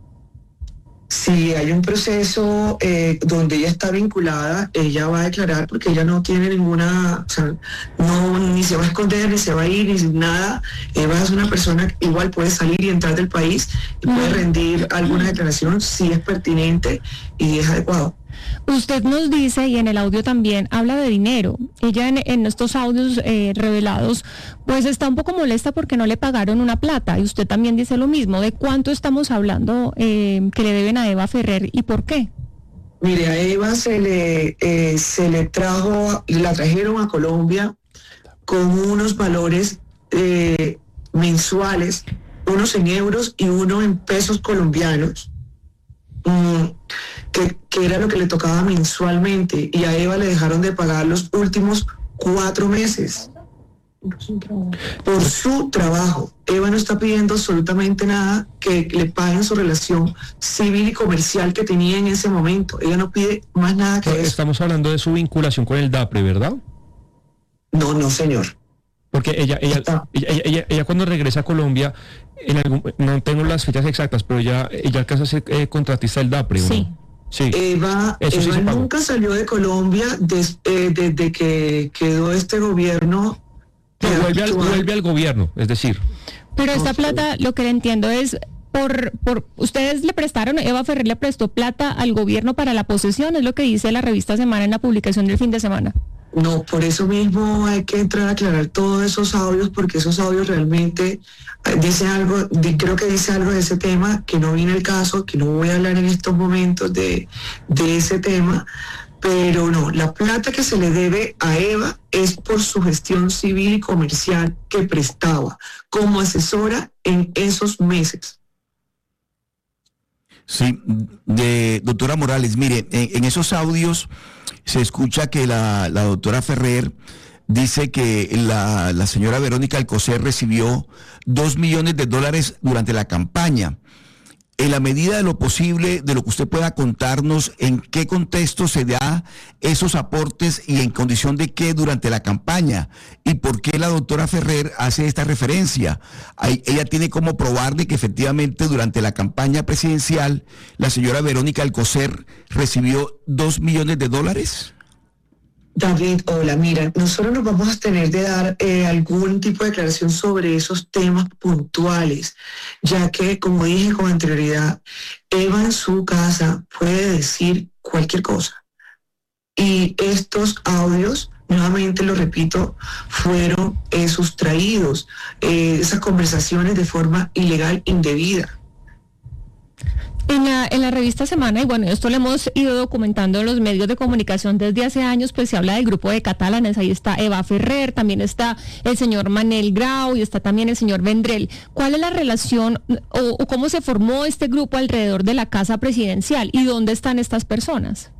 Si hay un proceso donde ella está vinculada, ella va a declarar, porque ella no tiene ninguna, o sea, no, ni se va a esconder, ni se va a ir, ni nada. Eva es una persona que igual puede salir y entrar del país y puede rendir alguna declaración si es pertinente y es adecuado. Usted nos dice, y en el audio también, habla de dinero. Ella en estos audios revelados, pues está un poco molesta porque no le pagaron una plata. Y usted también dice lo mismo. ¿De cuánto estamos hablando que le deben a Eva Ferrer y por qué? Mire, a Eva la trajeron a Colombia con unos valores mensuales, unos en euros y uno en pesos colombianos. Que era lo que le tocaba mensualmente, y a Eva le dejaron de pagar los últimos 4 meses por su trabajo. Eva no está pidiendo absolutamente nada que le paguen su relación civil y comercial que tenía en ese momento. Ella no pide más nada que eso. Estamos hablando de su vinculación con el DAPRE, ¿verdad? No, señor. Porque ella cuando regresa a Colombia, no tengo las fechas exactas, pero ella alcanza a ser contratista del DAPRE, ¿no? Sí. Sí. Eva nunca salió de Colombia desde que quedó este gobierno. Vuelve al gobierno, es decir. Pero esta plata, lo que le entiendo es, ustedes le prestaron, Eva Ferrer le prestó plata al gobierno para la posesión, es lo que dice la revista Semana en la publicación del fin de semana. No, por eso mismo hay que entrar a aclarar todos esos audios, porque esos audios realmente dicen algo, creo que dice algo de ese tema, que no viene el caso, que no voy a hablar en estos momentos de ese tema, pero no, la plata que se le debe a Eva es por su gestión civil y comercial que prestaba como asesora en esos meses. Sí, doctora Morales, mire, en esos audios se escucha que la doctora Ferrer dice que la señora Verónica Alcocer recibió $2 millones durante la campaña. En la medida de lo posible, de lo que usted pueda contarnos, ¿en qué contexto se da esos aportes y en condición de qué durante la campaña? ¿Y por qué la doctora Ferrer hace esta referencia? Ella tiene como probar de que efectivamente durante la campaña presidencial la señora Verónica Alcocer recibió $2 millones. David, hola, mira, nosotros nos vamos a tener de dar algún tipo de declaración sobre esos temas puntuales, ya que, como dije con anterioridad, Eva en su casa puede decir cualquier cosa. Y estos audios, nuevamente lo repito, fueron sustraídos, esas conversaciones de forma ilegal, indebida. En la revista Semana, y bueno, esto lo hemos ido documentando en los medios de comunicación desde hace años, pues se habla del grupo de catalanes, ahí está Eva Ferrer, también está el señor Manel Grau y está también el señor Vendrell. ¿Cuál es la relación o cómo se formó este grupo alrededor de la casa presidencial y dónde están estas personas?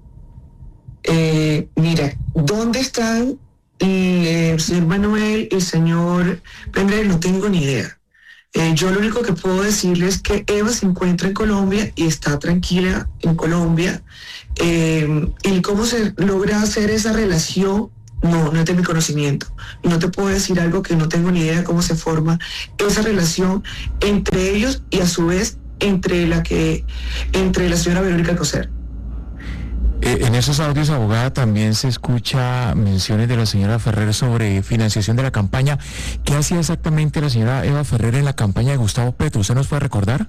Mira, ¿dónde están el señor Manuel y el señor Vendrell? No tengo ni idea. Yo lo único que puedo decirles es que Eva se encuentra en Colombia y está tranquila en Colombia. Y cómo se logra hacer esa relación no es de mi conocimiento. Y no te puedo decir algo que no tengo ni idea de cómo se forma esa relación entre ellos y a su vez entre la señora Verónica Alcocer. En esos audios, abogada, también se escucha menciones de la señora Ferrer sobre financiación de la campaña. ¿Qué hacía exactamente la señora Eva Ferrer en la campaña de Gustavo Petro? ¿Usted nos puede recordar?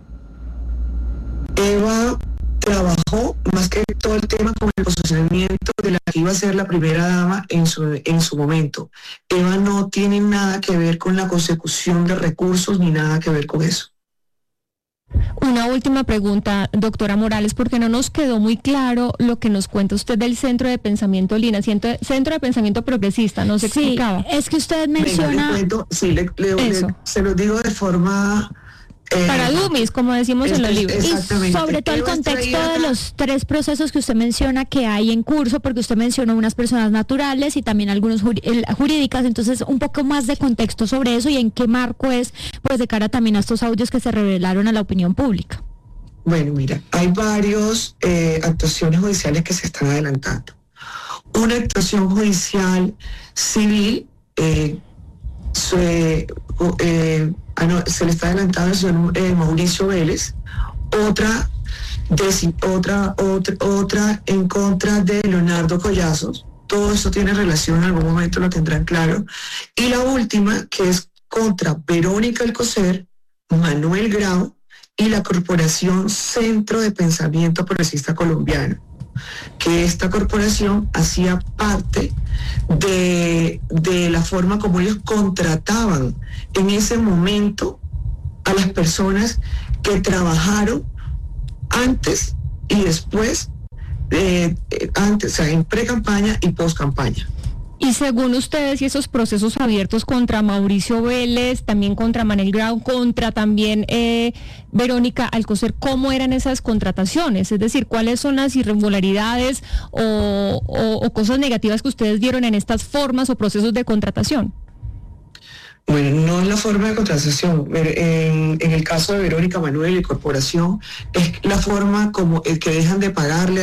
Eva trabajó más que todo el tema con el posicionamiento de la que iba a ser la primera dama en su momento. Eva no tiene nada que ver con la consecución de recursos ni nada que ver con eso. Una última pregunta, doctora Morales, porque no nos quedó muy claro lo que nos cuenta usted del Centro de Pensamiento Lina, Centro de Pensamiento Progresista, nos explicaba. Es que usted menciona... Se lo digo de forma... para dummies, como decimos en los libros. Y sobre todo el contexto de los 3 procesos que usted menciona que hay en curso, porque usted mencionó unas personas naturales y también algunos jurídicas, entonces un poco más de contexto sobre eso y en qué marco es, pues de cara también a estos audios que se revelaron a la opinión pública. Bueno, mira, hay varias actuaciones judiciales que se están adelantando. Una actuación judicial civil se le está adelantando al señor Mauricio Vélez, otra en contra de Leonardo Collazos. Todo eso tiene relación, en algún momento lo tendrán claro. Y la última, que es contra Verónica Alcocer, Manuel Grau y la Corporación Centro de Pensamiento Progresista Colombiano, que esta corporación hacía parte de la forma como ellos contrataban en ese momento a las personas que trabajaron antes y después, o sea, en pre-campaña y post-campaña. Y según ustedes y esos procesos abiertos contra Mauricio Vélez, también contra Manuel Grau, contra también Verónica Alcocer, ¿cómo eran esas contrataciones? Es decir, ¿cuáles son las irregularidades o cosas negativas que ustedes vieron en estas formas o procesos de contratación? Bueno, no es la forma de contratación. En el caso de Verónica Manuel y Corporación, es la forma como el que dejan de pagarle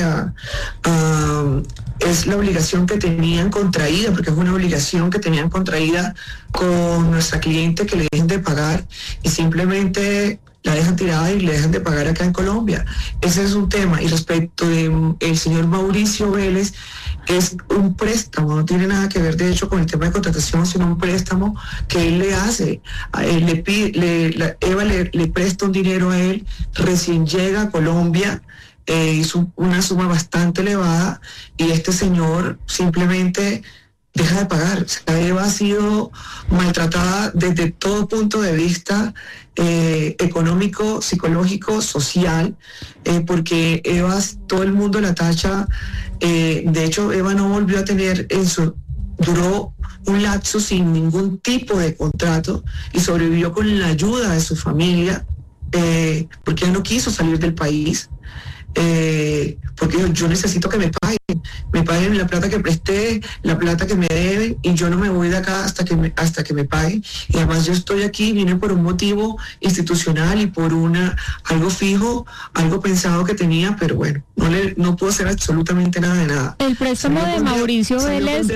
es la obligación que tenían contraída, porque es una obligación que tenían contraída con nuestra cliente, que le dejen de pagar y simplemente la dejan tirada y le dejan de pagar acá en Colombia. Ese es un tema. Y respecto del señor Mauricio Vélez, es un préstamo, no tiene nada que ver de hecho con el tema de contratación, sino un préstamo que él le hace. Eva le presta un dinero a él, recién llega a Colombia, hizo una suma bastante elevada y este señor simplemente deja de pagar. O sea, Eva ha sido maltratada desde todo punto de vista económico, psicológico, social, porque Eva, todo el mundo la tacha. De hecho, Eva no volvió a tener duró un lapso sin ningún tipo de contrato y sobrevivió con la ayuda de su familia, porque ella no quiso salir del país. Porque yo necesito que me paguen la plata que presté, la plata que me deben, y yo no me voy de acá hasta que me paguen. Y además yo estoy aquí, vine por un motivo institucional y por algo fijo, algo pensado que tenía, pero bueno, no puedo hacer absolutamente nada de nada. El préstamo de Mauricio Vélez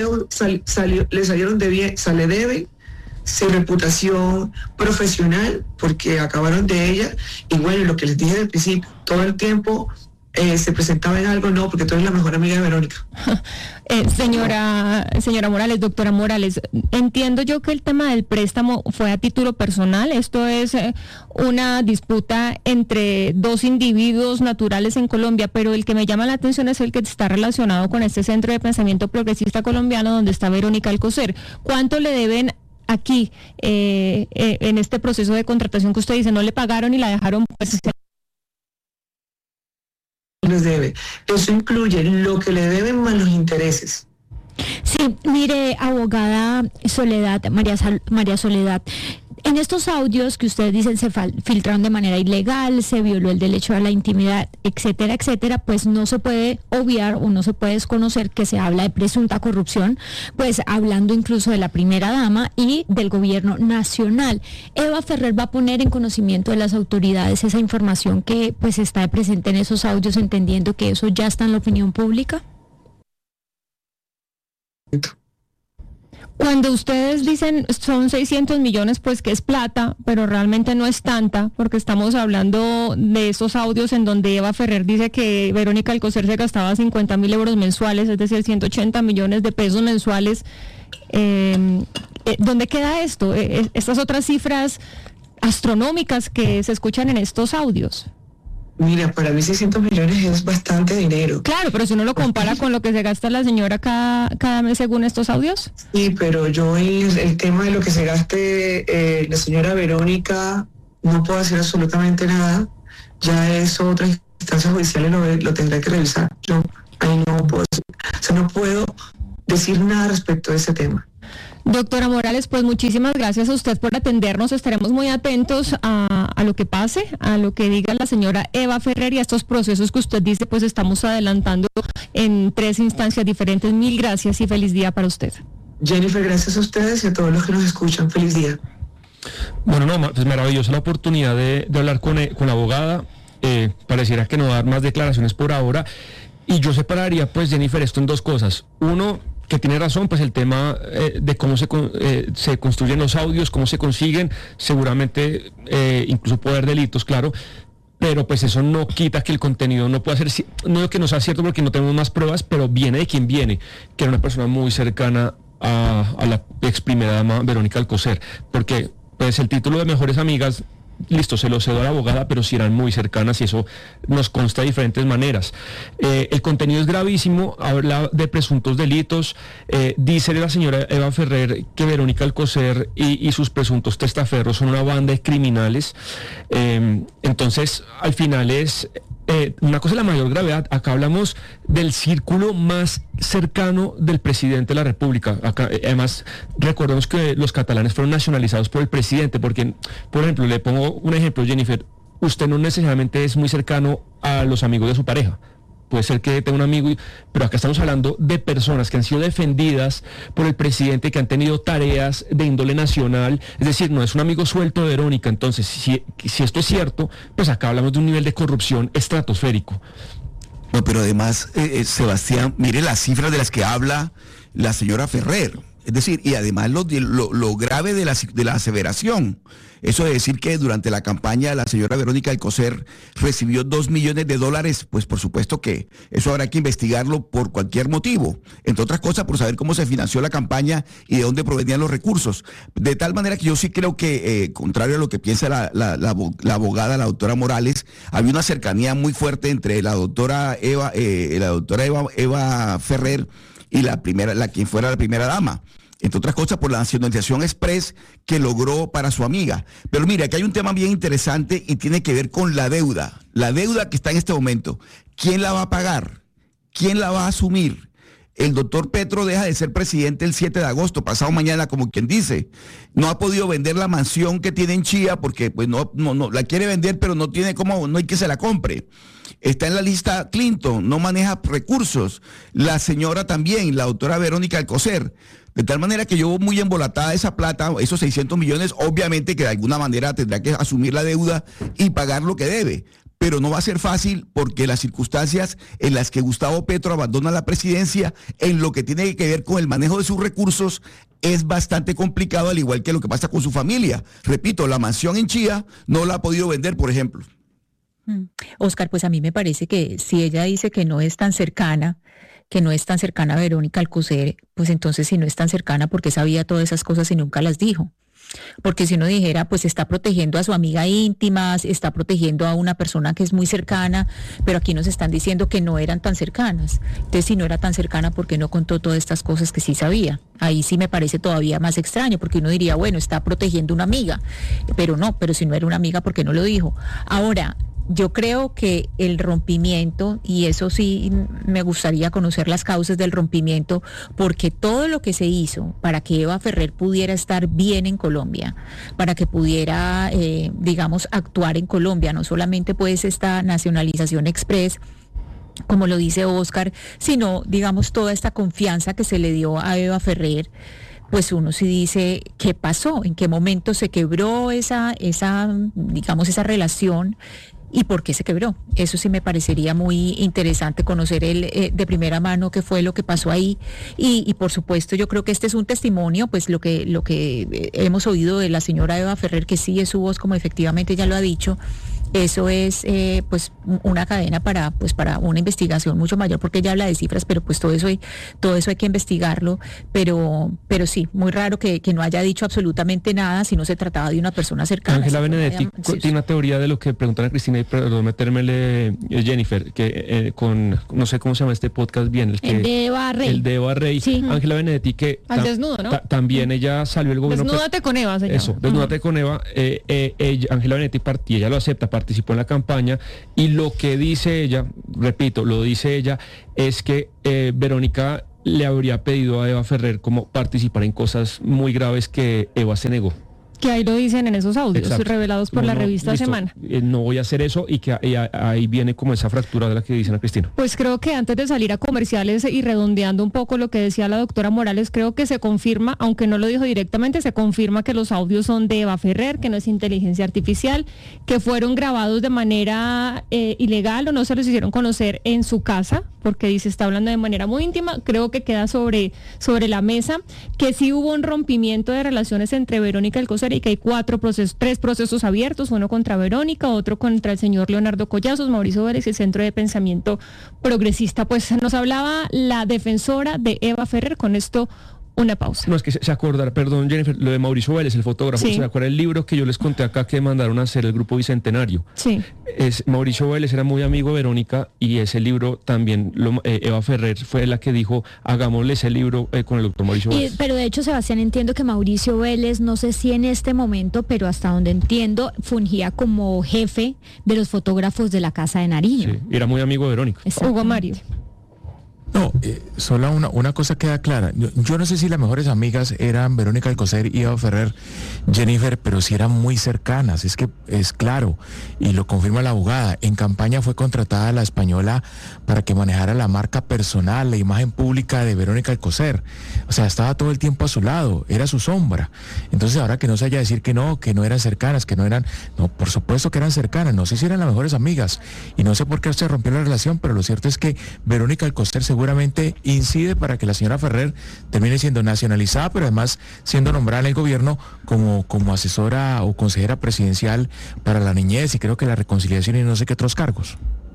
le debe sin reputación profesional, porque acabaron de ella, y bueno, lo que les dije del principio, todo el tiempo se presentaba en algo, no, porque tú eres la mejor amiga de Verónica. Señora Morales, doctora Morales, entiendo yo que el tema del préstamo fue a título personal. Esto es una disputa entre 2 individuos naturales en Colombia, pero el que me llama la atención es el que está relacionado con este Centro de Pensamiento Progresista Colombiano, donde está Verónica Alcocer. ¿Cuánto le deben aquí en este proceso de contratación que usted dice? No le pagaron y la dejaron pues, les debe. Eso incluye lo que le deben más los intereses. Sí, mire, abogada Soledad, María Soledad, en estos audios que ustedes dicen se filtraron de manera ilegal, se violó el derecho a la intimidad, etcétera, etcétera, pues no se puede obviar o no se puede desconocer que se habla de presunta corrupción, pues hablando incluso de la primera dama y del gobierno nacional. Eva Ferrer va a poner en conocimiento de las autoridades esa información que pues está presente en esos audios, entendiendo que eso ya está en la opinión pública. Cuando ustedes dicen son 600 millones, pues que es plata, pero realmente no es tanta, porque estamos hablando de esos audios en donde Eva Ferrer dice que Verónica Alcocer se gastaba 50.000 euros mensuales, es decir, 180 millones de pesos mensuales. ¿Dónde queda esto? Estas otras cifras astronómicas que se escuchan en estos audios. Mira, para mí 600 millones es bastante dinero. Claro, pero si uno lo compara con lo que se gasta la señora cada mes según estos audios. Sí, pero yo el tema de lo que se gaste la señora Verónica no puedo hacer absolutamente nada. Ya eso otras instancias judiciales lo tendré que revisar. Yo ahí no puedo, no puedo decir nada respecto a ese tema. Doctora Morales, pues muchísimas gracias a usted por atendernos. Estaremos muy atentos a lo que pase, a lo que diga la señora Eva Ferrer y a estos procesos que usted dice, pues estamos adelantando en 3 instancias diferentes. Mil gracias y feliz día para usted. Jennifer, gracias a ustedes y a todos los que nos escuchan. Feliz día. Bueno, no, pues maravillosa la oportunidad de hablar con la abogada. Pareciera que no va a dar más declaraciones por ahora. Y yo separaría, pues, Jennifer, esto en 2 cosas. Uno, que tiene razón, pues el tema de cómo se construyen los audios, cómo se consiguen, seguramente incluso puede haber delitos, claro, pero pues eso no quita que el contenido no pueda ser, no que no sea cierto porque no tenemos más pruebas, pero viene de quien viene, que era una persona muy cercana a la ex primera dama Verónica Alcocer, porque pues el título de Mejores Amigas, listo, se lo cedo a la abogada, pero si eran muy cercanas y eso nos consta de diferentes maneras. El contenido es gravísimo, habla de presuntos delitos, dice la señora Eva Ferrer que Verónica Alcocer y sus presuntos testaferros son una banda de criminales. Entonces, al final es una cosa de la mayor gravedad. Acá hablamos del círculo más cercano del presidente de la República. Acá, además, recordemos que los catalanes fueron nacionalizados por el presidente, porque, por ejemplo, le pongo un ejemplo, Jennifer, usted no necesariamente es muy cercano a los amigos de su pareja. Puede ser que tenga un amigo, pero acá estamos hablando de personas que han sido defendidas por el presidente, que han tenido tareas de índole nacional, es decir, no es un amigo suelto de Verónica. Entonces, si esto es cierto, pues acá hablamos de un nivel de corrupción estratosférico. No, pero además, Sebastián, mire las cifras de las que habla la señora Ferrer. Es decir, y además lo grave de la aseveración. Eso de decir que durante la campaña la señora Verónica Alcocer recibió $2 millones, pues por supuesto que eso habrá que investigarlo por cualquier motivo. Entre otras cosas, por saber cómo se financió la campaña y de dónde provenían los recursos. De tal manera que yo sí creo que, contrario a lo que piensa la abogada, la doctora Morales, había una cercanía muy fuerte entre la doctora Eva Ferrer y quien fuera la primera dama. Entre otras cosas por la nacionalización express que logró para su amiga. Pero mira, aquí hay un tema bien interesante y tiene que ver con la deuda que está en este momento. ¿Quién la va a pagar? ¿Quién la va a asumir? El doctor Petro deja de ser presidente el 7 de agosto, pasado mañana, como quien dice. No ha podido vender la mansión que tiene en Chía porque pues no la quiere vender, pero no tiene cómo, no hay que se la compre. Está en la lista Clinton, no maneja recursos. La señora también, la doctora Verónica Alcocer. De tal manera que yo muy embolatada esa plata, esos 600 millones, obviamente que de alguna manera tendrá que asumir la deuda y pagar lo que debe. Pero no va a ser fácil porque las circunstancias en las que Gustavo Petro abandona la presidencia, en lo que tiene que ver con el manejo de sus recursos, es bastante complicado, al igual que lo que pasa con su familia. Repito, la mansión en Chía no la ha podido vender, por ejemplo. Oscar, pues a mí me parece que si ella dice que no es tan cercana a Verónica Alcocer, pues entonces si no es tan cercana, ¿por qué sabía todas esas cosas y nunca las dijo? Porque si uno dijera, pues está protegiendo a su amiga íntima, está protegiendo a una persona que es muy cercana, pero aquí nos están diciendo que no eran tan cercanas. Entonces, si no era tan cercana, ¿por qué no contó todas estas cosas que sí sabía? Ahí sí me parece todavía más extraño, porque uno diría, bueno, está protegiendo a una amiga, pero si no era una amiga, ¿por qué no lo dijo? Ahora, yo creo que el rompimiento, y eso sí me gustaría conocer las causas del rompimiento, porque todo lo que se hizo para que Eva Ferrer pudiera estar bien en Colombia, para que pudiera, actuar en Colombia, no solamente pues esta nacionalización express, como lo dice Oscar, sino, toda esta confianza que se le dio a Eva Ferrer, pues uno sí dice, ¿qué pasó? ¿En qué momento se quebró esa relación? y por qué se quebró. Eso sí me parecería muy interesante conocer de primera mano qué fue lo que pasó ahí y por supuesto yo creo que este es un testimonio, pues lo que hemos oído de la señora Eva Ferrer, que sí es su voz, como efectivamente ya lo ha dicho. Eso es pues una cadena para una investigación mucho mayor, porque ella habla de cifras, pero pues todo eso hay que investigarlo, pero sí, muy raro que no haya dicho absolutamente nada si no se trataba de una persona cercana. Ángela Benedetti tiene una teoría de lo que preguntan a Cristina, y perdón metérmele, Jennifer, que con, no sé cómo se llama este podcast bien, el de Eva Rey. El de Eva Rey. Sí. Ángela Benedetti, que al desnudo, ¿no? También ella salió el gobierno. Desnúdate con Eva, señor. Eso, desnúdate con Eva. Ángela Benedetti y ella lo acepta, participó en la campaña, y lo que dice ella, repito, lo dice ella, es que Verónica le habría pedido a Eva Ferrer como participar en cosas muy graves que Eva se negó. Que ahí lo dicen en esos audios. Exacto. Revelados por la revista listo. Semana. No voy a hacer eso, y que ahí viene como esa fractura de la que dicen a Cristina. Pues creo que antes de salir a comerciales y redondeando un poco lo que decía la doctora Morales, creo que se confirma, aunque no lo dijo directamente, se confirma que los audios son de Eva Ferrer, que no es inteligencia artificial, que fueron grabados de manera ilegal o no se los hicieron conocer en su casa, porque dice, está hablando de manera muy íntima. Creo que queda sobre la mesa que sí hubo un rompimiento de relaciones entre Verónica Alcocer y que hay tres procesos abiertos, uno contra Verónica, otro contra el señor Leonardo Collazos, Mauricio Vélez y el Centro de Pensamiento Progresista. Pues nos hablaba la defensora de Eva Ferrer. Con esto, una pausa. No, es que se acordará, perdón Jennifer, lo de Mauricio Vélez, el fotógrafo, sí. ¿Se acuerda el libro que yo les conté acá que mandaron a hacer el Grupo Bicentenario? Sí. Mauricio Vélez era muy amigo de Verónica, y ese libro también, Eva Ferrer fue la que dijo, hagámosle ese libro con el doctor Mauricio Vélez. Pero de hecho, Sebastián, entiendo que Mauricio Vélez, no sé si en este momento, pero hasta donde entiendo, fungía como jefe de los fotógrafos de la Casa de Nariño. Sí, era muy amigo de Verónica. Hugo Mario. No, solo una cosa queda clara. Yo no sé si las mejores amigas eran Verónica Alcocer y Eva Ferrer, Jennifer, pero sí eran muy cercanas, es que es claro, y lo confirma la abogada. En campaña fue contratada la española para que manejara la marca personal, la imagen pública de Verónica Alcocer. O sea, estaba todo el tiempo a su lado, era su sombra. Entonces ahora que no se haya decir que no eran cercanas, no, por supuesto que eran cercanas, no sé si eran las mejores amigas, y no sé por qué se rompió la relación, pero lo cierto es que Verónica Alcocer seguramente incide para que la señora Ferrer termine siendo nacionalizada, pero además siendo nombrada en el gobierno como asesora o consejera presidencial para la niñez y creo que la reconciliación y no sé qué otros cargos.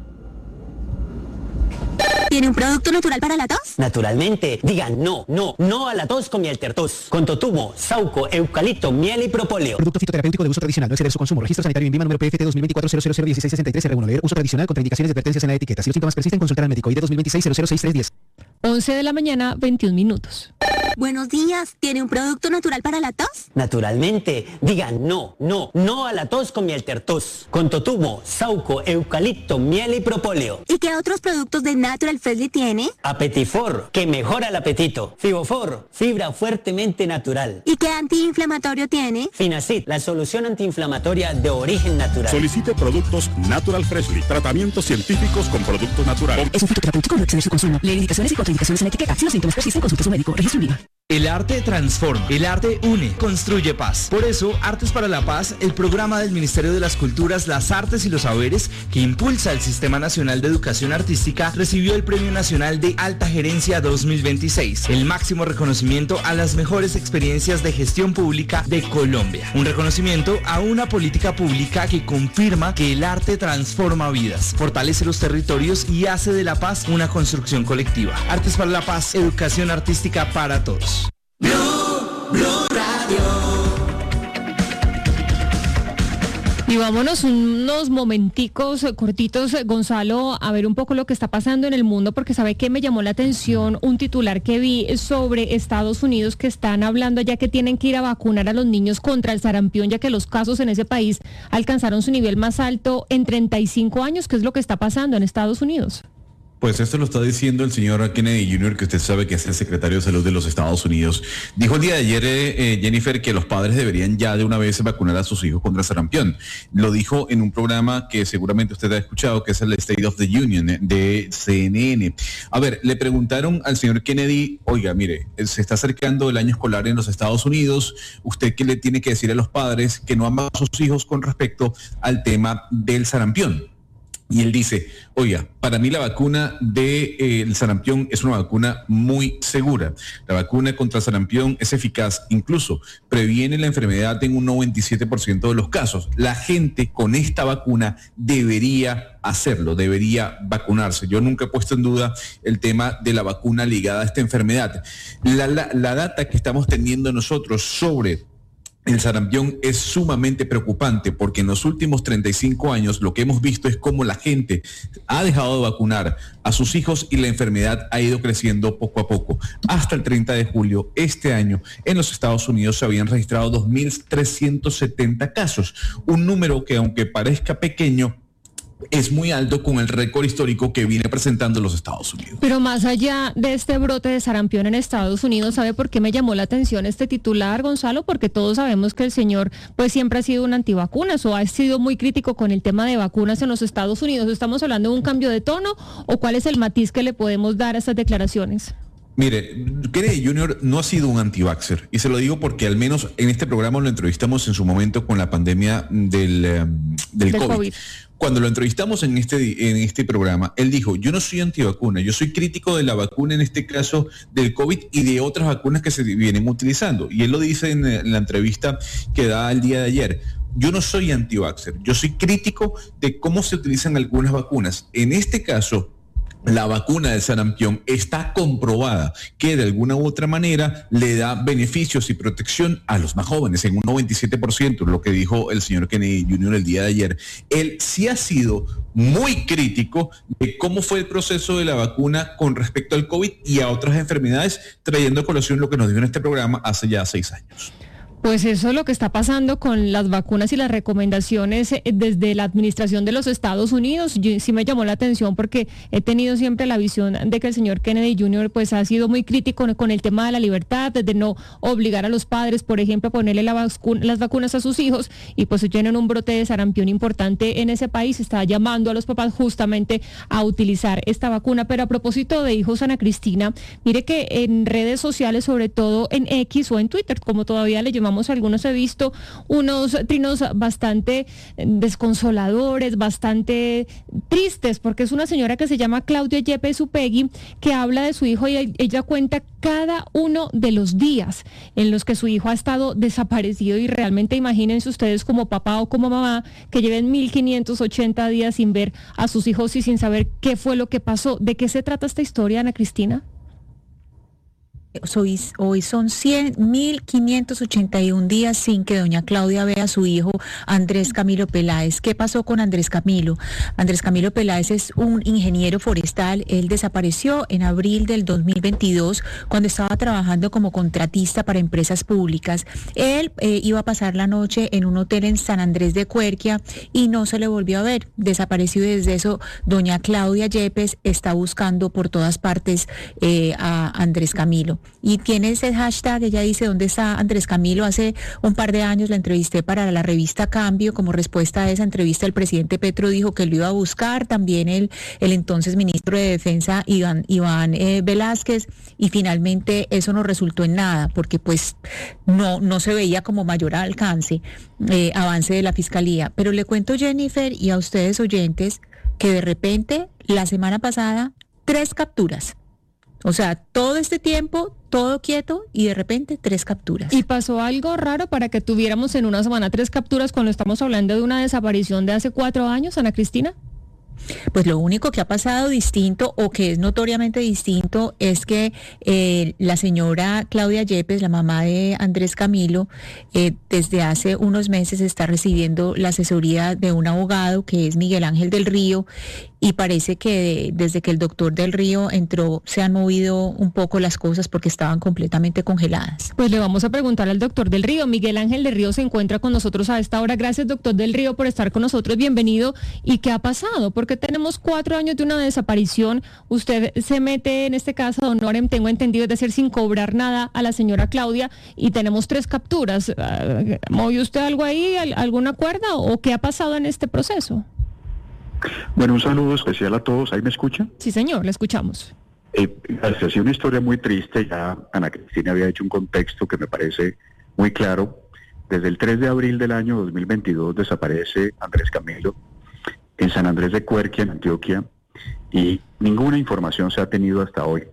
¿Tiene un producto natural para la tos? Naturalmente. Digan no a la tos con miel tertos. Con totumo, sauco, eucalipto, miel y propóleo. Producto fitoterapéutico de uso tradicional, no exceder su consumo. Registro sanitario INVIMA número PFT 2024-001663-R1. Leer uso tradicional, contraindicaciones y advertencias en la etiqueta. Si los síntomas persisten, consultar al médico. ID 2026-006310. 11 de la mañana, 21 minutos. Buenos días. ¿Tiene un producto natural para la tos? Naturalmente. Digan no a la tos con miel tertos. Con totumo, sauco, eucalipto, miel y propóleo. ¿Y qué otros productos de Natural Freshly tiene? Apetifor, que mejora el apetito. Fibofor, fibra fuertemente natural. ¿Y qué antiinflamatorio tiene? Finacid, la solución antiinflamatoria de origen natural. Solicite productos Natural Freshly, tratamientos científicos con productos naturales. Es un fitoterapéutico, no exceder su consumo. Leer indicaciones y contraindicaciones en la etiqueta. Si los síntomas persisten, consulte a su médico. Registro INVIMA. El arte transforma, el arte une, construye paz. Por eso, Artes para la Paz, el programa del Ministerio de las Culturas, las Artes y los Saberes, que impulsa el Sistema Nacional de Educación Artística, recibió el Premio Nacional de Alta Gerencia 2026, el máximo reconocimiento a las mejores experiencias de gestión pública de Colombia. Un reconocimiento a una política pública que confirma que el arte transforma vidas, fortalece los territorios y hace de la paz una construcción colectiva. Artes para la Paz, educación artística para todos. Blue Radio. Y vámonos unos momenticos cortitos, Gonzalo, a ver un poco lo que está pasando en el mundo, porque sabe que me llamó la atención un titular que vi sobre Estados Unidos, que están hablando ya que tienen que ir a vacunar a los niños contra el sarampión, ya que los casos en ese país alcanzaron su nivel más alto en 35 años. ¿Qué es lo que está pasando en Estados Unidos? Pues esto lo está diciendo el señor Kennedy Jr., que usted sabe que es el secretario de Salud de los Estados Unidos. Dijo el día de ayer, Jennifer, que los padres deberían ya de una vez vacunar a sus hijos contra sarampión. Lo dijo en un programa que seguramente usted ha escuchado, que es el State of the Union de CNN. A ver, le preguntaron al señor Kennedy, oiga, mire, se está acercando el año escolar en los Estados Unidos, ¿usted qué le tiene que decir a los padres que no aman a sus hijos con respecto al tema del sarampión? Y él dice, oiga, para mí la vacuna del sarampión es una vacuna muy segura. La vacuna contra sarampión es eficaz, incluso previene la enfermedad en un 97% de los casos. La gente con esta vacuna debería hacerlo, debería vacunarse. Yo nunca he puesto en duda el tema de la vacuna ligada a esta enfermedad. La data que estamos teniendo nosotros sobre el sarampión es sumamente preocupante, porque en los últimos 35 años lo que hemos visto es cómo la gente ha dejado de vacunar a sus hijos y la enfermedad ha ido creciendo poco a poco. Hasta el 30 de julio este año en los Estados Unidos se habían registrado 2.370 casos, un número que, aunque parezca pequeño, es muy alto con el récord histórico que viene presentando los Estados Unidos. Pero más allá de este brote de sarampión en Estados Unidos, ¿sabe por qué me llamó la atención este titular, Gonzalo? Porque todos sabemos que el señor pues siempre ha sido un antivacunas o ha sido muy crítico con el tema de vacunas en los Estados Unidos. ¿Estamos hablando de un cambio de tono o cuál es el matiz que le podemos dar a estas declaraciones? Mire, Kennedy Jr. no ha sido un anti-vaxxer, y se lo digo porque al menos en este programa lo entrevistamos en su momento con la pandemia del COVID. Cuando lo entrevistamos en este programa, él dijo, yo no soy antivacuna, yo soy crítico de la vacuna, en este caso del COVID y de otras vacunas que se vienen utilizando. Y él lo dice en la entrevista que da el día de ayer. Yo no soy anti-vaxxer, yo soy crítico de cómo se utilizan algunas vacunas. En este caso, la vacuna del sarampión está comprobada que de alguna u otra manera le da beneficios y protección a los más jóvenes en un 97%, lo que dijo el señor Kennedy Jr. el día de ayer. Él sí ha sido muy crítico de cómo fue el proceso de la vacuna con respecto al COVID y a otras enfermedades, trayendo a colación lo que nos dijo en este programa hace ya 6 años. Pues eso es lo que está pasando con las vacunas y las recomendaciones desde la administración de los Estados Unidos. Sí me llamó la atención porque he tenido siempre la visión de que el señor Kennedy Jr. pues ha sido muy crítico con el tema de la libertad, de no obligar a los padres, por ejemplo, a ponerle las vacunas a sus hijos, y pues tienen un brote de sarampión importante en ese país. Está llamando a los papás justamente a utilizar esta vacuna. Pero a propósito de hijos, Ana Cristina, mire que en redes sociales, sobre todo en X o en Twitter, como todavía le llamamos algunos, he visto unos trinos bastante desconsoladores, bastante tristes, porque es una señora que se llama Claudia Yepes Upegui, que habla de su hijo y ella cuenta cada uno de los días en los que su hijo ha estado desaparecido, y realmente imagínense ustedes como papá o como mamá que lleven 1.580 días sin ver a sus hijos y sin saber qué fue lo que pasó. ¿De qué se trata esta historia, Ana Cristina? Hoy son 1.581 días sin que doña Claudia vea a su hijo Andrés Camilo Peláez. ¿Qué pasó con Andrés Camilo? Andrés Camilo Peláez es un ingeniero forestal. Él desapareció en abril del 2022 cuando estaba trabajando como contratista para empresas públicas. Él iba a pasar la noche en un hotel en San Andrés de Cuerquia y no se le volvió a ver. Desapareció, y desde eso doña Claudia Yepes está buscando por todas partes a Andrés Camilo. Y tiene ese hashtag, ella dice, ¿dónde está Andrés Camilo? Hace un par de años la entrevisté para la revista Cambio. Como respuesta a esa entrevista, el presidente Petro dijo que lo iba a buscar, también el entonces ministro de Defensa, Iván Velázquez, y finalmente eso no resultó en nada, porque pues no se veía como mayor avance de la Fiscalía. Pero le cuento, Jennifer, y a ustedes oyentes, que de repente, la semana pasada, 3 capturas. O sea, todo este tiempo, todo quieto, y de repente 3 capturas. ¿Y pasó algo raro para que tuviéramos en una semana 3 capturas cuando estamos hablando de una desaparición de hace 4 años, Ana Cristina? Pues lo único que ha pasado distinto, o que es notoriamente distinto, es que la señora Claudia Yepes, la mamá de Andrés Camilo, desde hace unos meses está recibiendo la asesoría de un abogado que es Miguel Ángel del Río, y parece que desde que el doctor Del Río entró se han movido un poco las cosas porque estaban completamente congeladas. Pues le vamos a preguntar al doctor Del Río. Miguel Ángel Del Río se encuentra con nosotros a esta hora. Gracias, doctor Del Río, por estar con nosotros. Bienvenido. ¿Y qué ha pasado? Porque tenemos 4 años de una desaparición. Usted se mete en este caso, don Norem, tengo entendido, es decir, sin cobrar nada a la señora Claudia, y tenemos 3 capturas. ¿Movió usted algo ahí, algún acuerdo, o qué ha pasado en este proceso? Bueno, un saludo especial a todos. ¿Ahí me escuchan? Sí, señor, le escuchamos. Gracias. Sí, una historia muy triste. Ya Ana Cristina había hecho un contexto que me parece muy claro. Desde el 3 de abril del año 2022 desaparece Andrés Camilo en San Andrés de Cuerquia, en Antioquia, y ninguna información se ha tenido hasta hoy.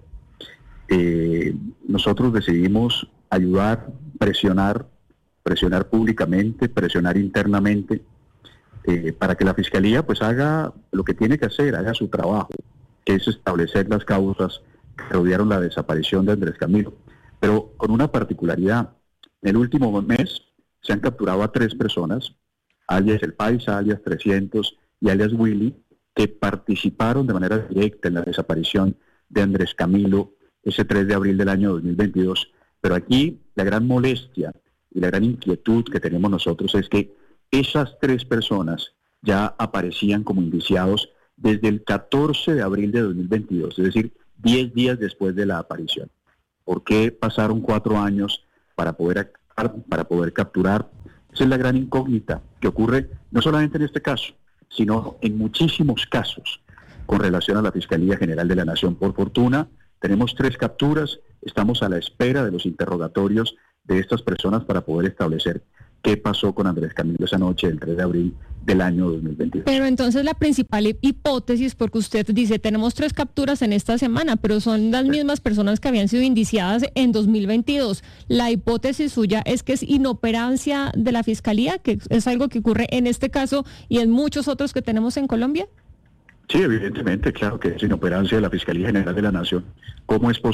Nosotros decidimos ayudar, presionar públicamente, presionar internamente, para que la Fiscalía pues haga lo que tiene que hacer, haga su trabajo, que es establecer las causas que rodearon la desaparición de Andrés Camilo. Pero con una particularidad: en el último mes se han capturado a 3 personas, alias El Paisa, alias 300 y alias Willy, que participaron de manera directa en la desaparición de Andrés Camilo ese 3 de abril del año 2022. Pero aquí la gran molestia y la gran inquietud que tenemos nosotros es que esas 3 personas ya aparecían como indiciados desde el 14 de abril de 2022, es decir, 10 días después de la aparición. ¿Por qué pasaron 4 años para poder capturar? Esa es la gran incógnita que ocurre no solamente en este caso, sino en muchísimos casos con relación a la Fiscalía General de la Nación. Por fortuna, tenemos 3 capturas, estamos a la espera de los interrogatorios de estas personas para poder establecer qué pasó con Andrés Camilo esa noche del 3 de abril del año 2022. Pero entonces la principal hipótesis, porque usted dice, tenemos 3 capturas en esta semana, pero son las mismas personas que habían sido indiciadas en 2022. La hipótesis suya es que es inoperancia de la Fiscalía, que es algo que ocurre en este caso y en muchos otros que tenemos en Colombia. Sí, evidentemente, claro que es inoperancia de la Fiscalía General de la Nación. ¿Cómo es posible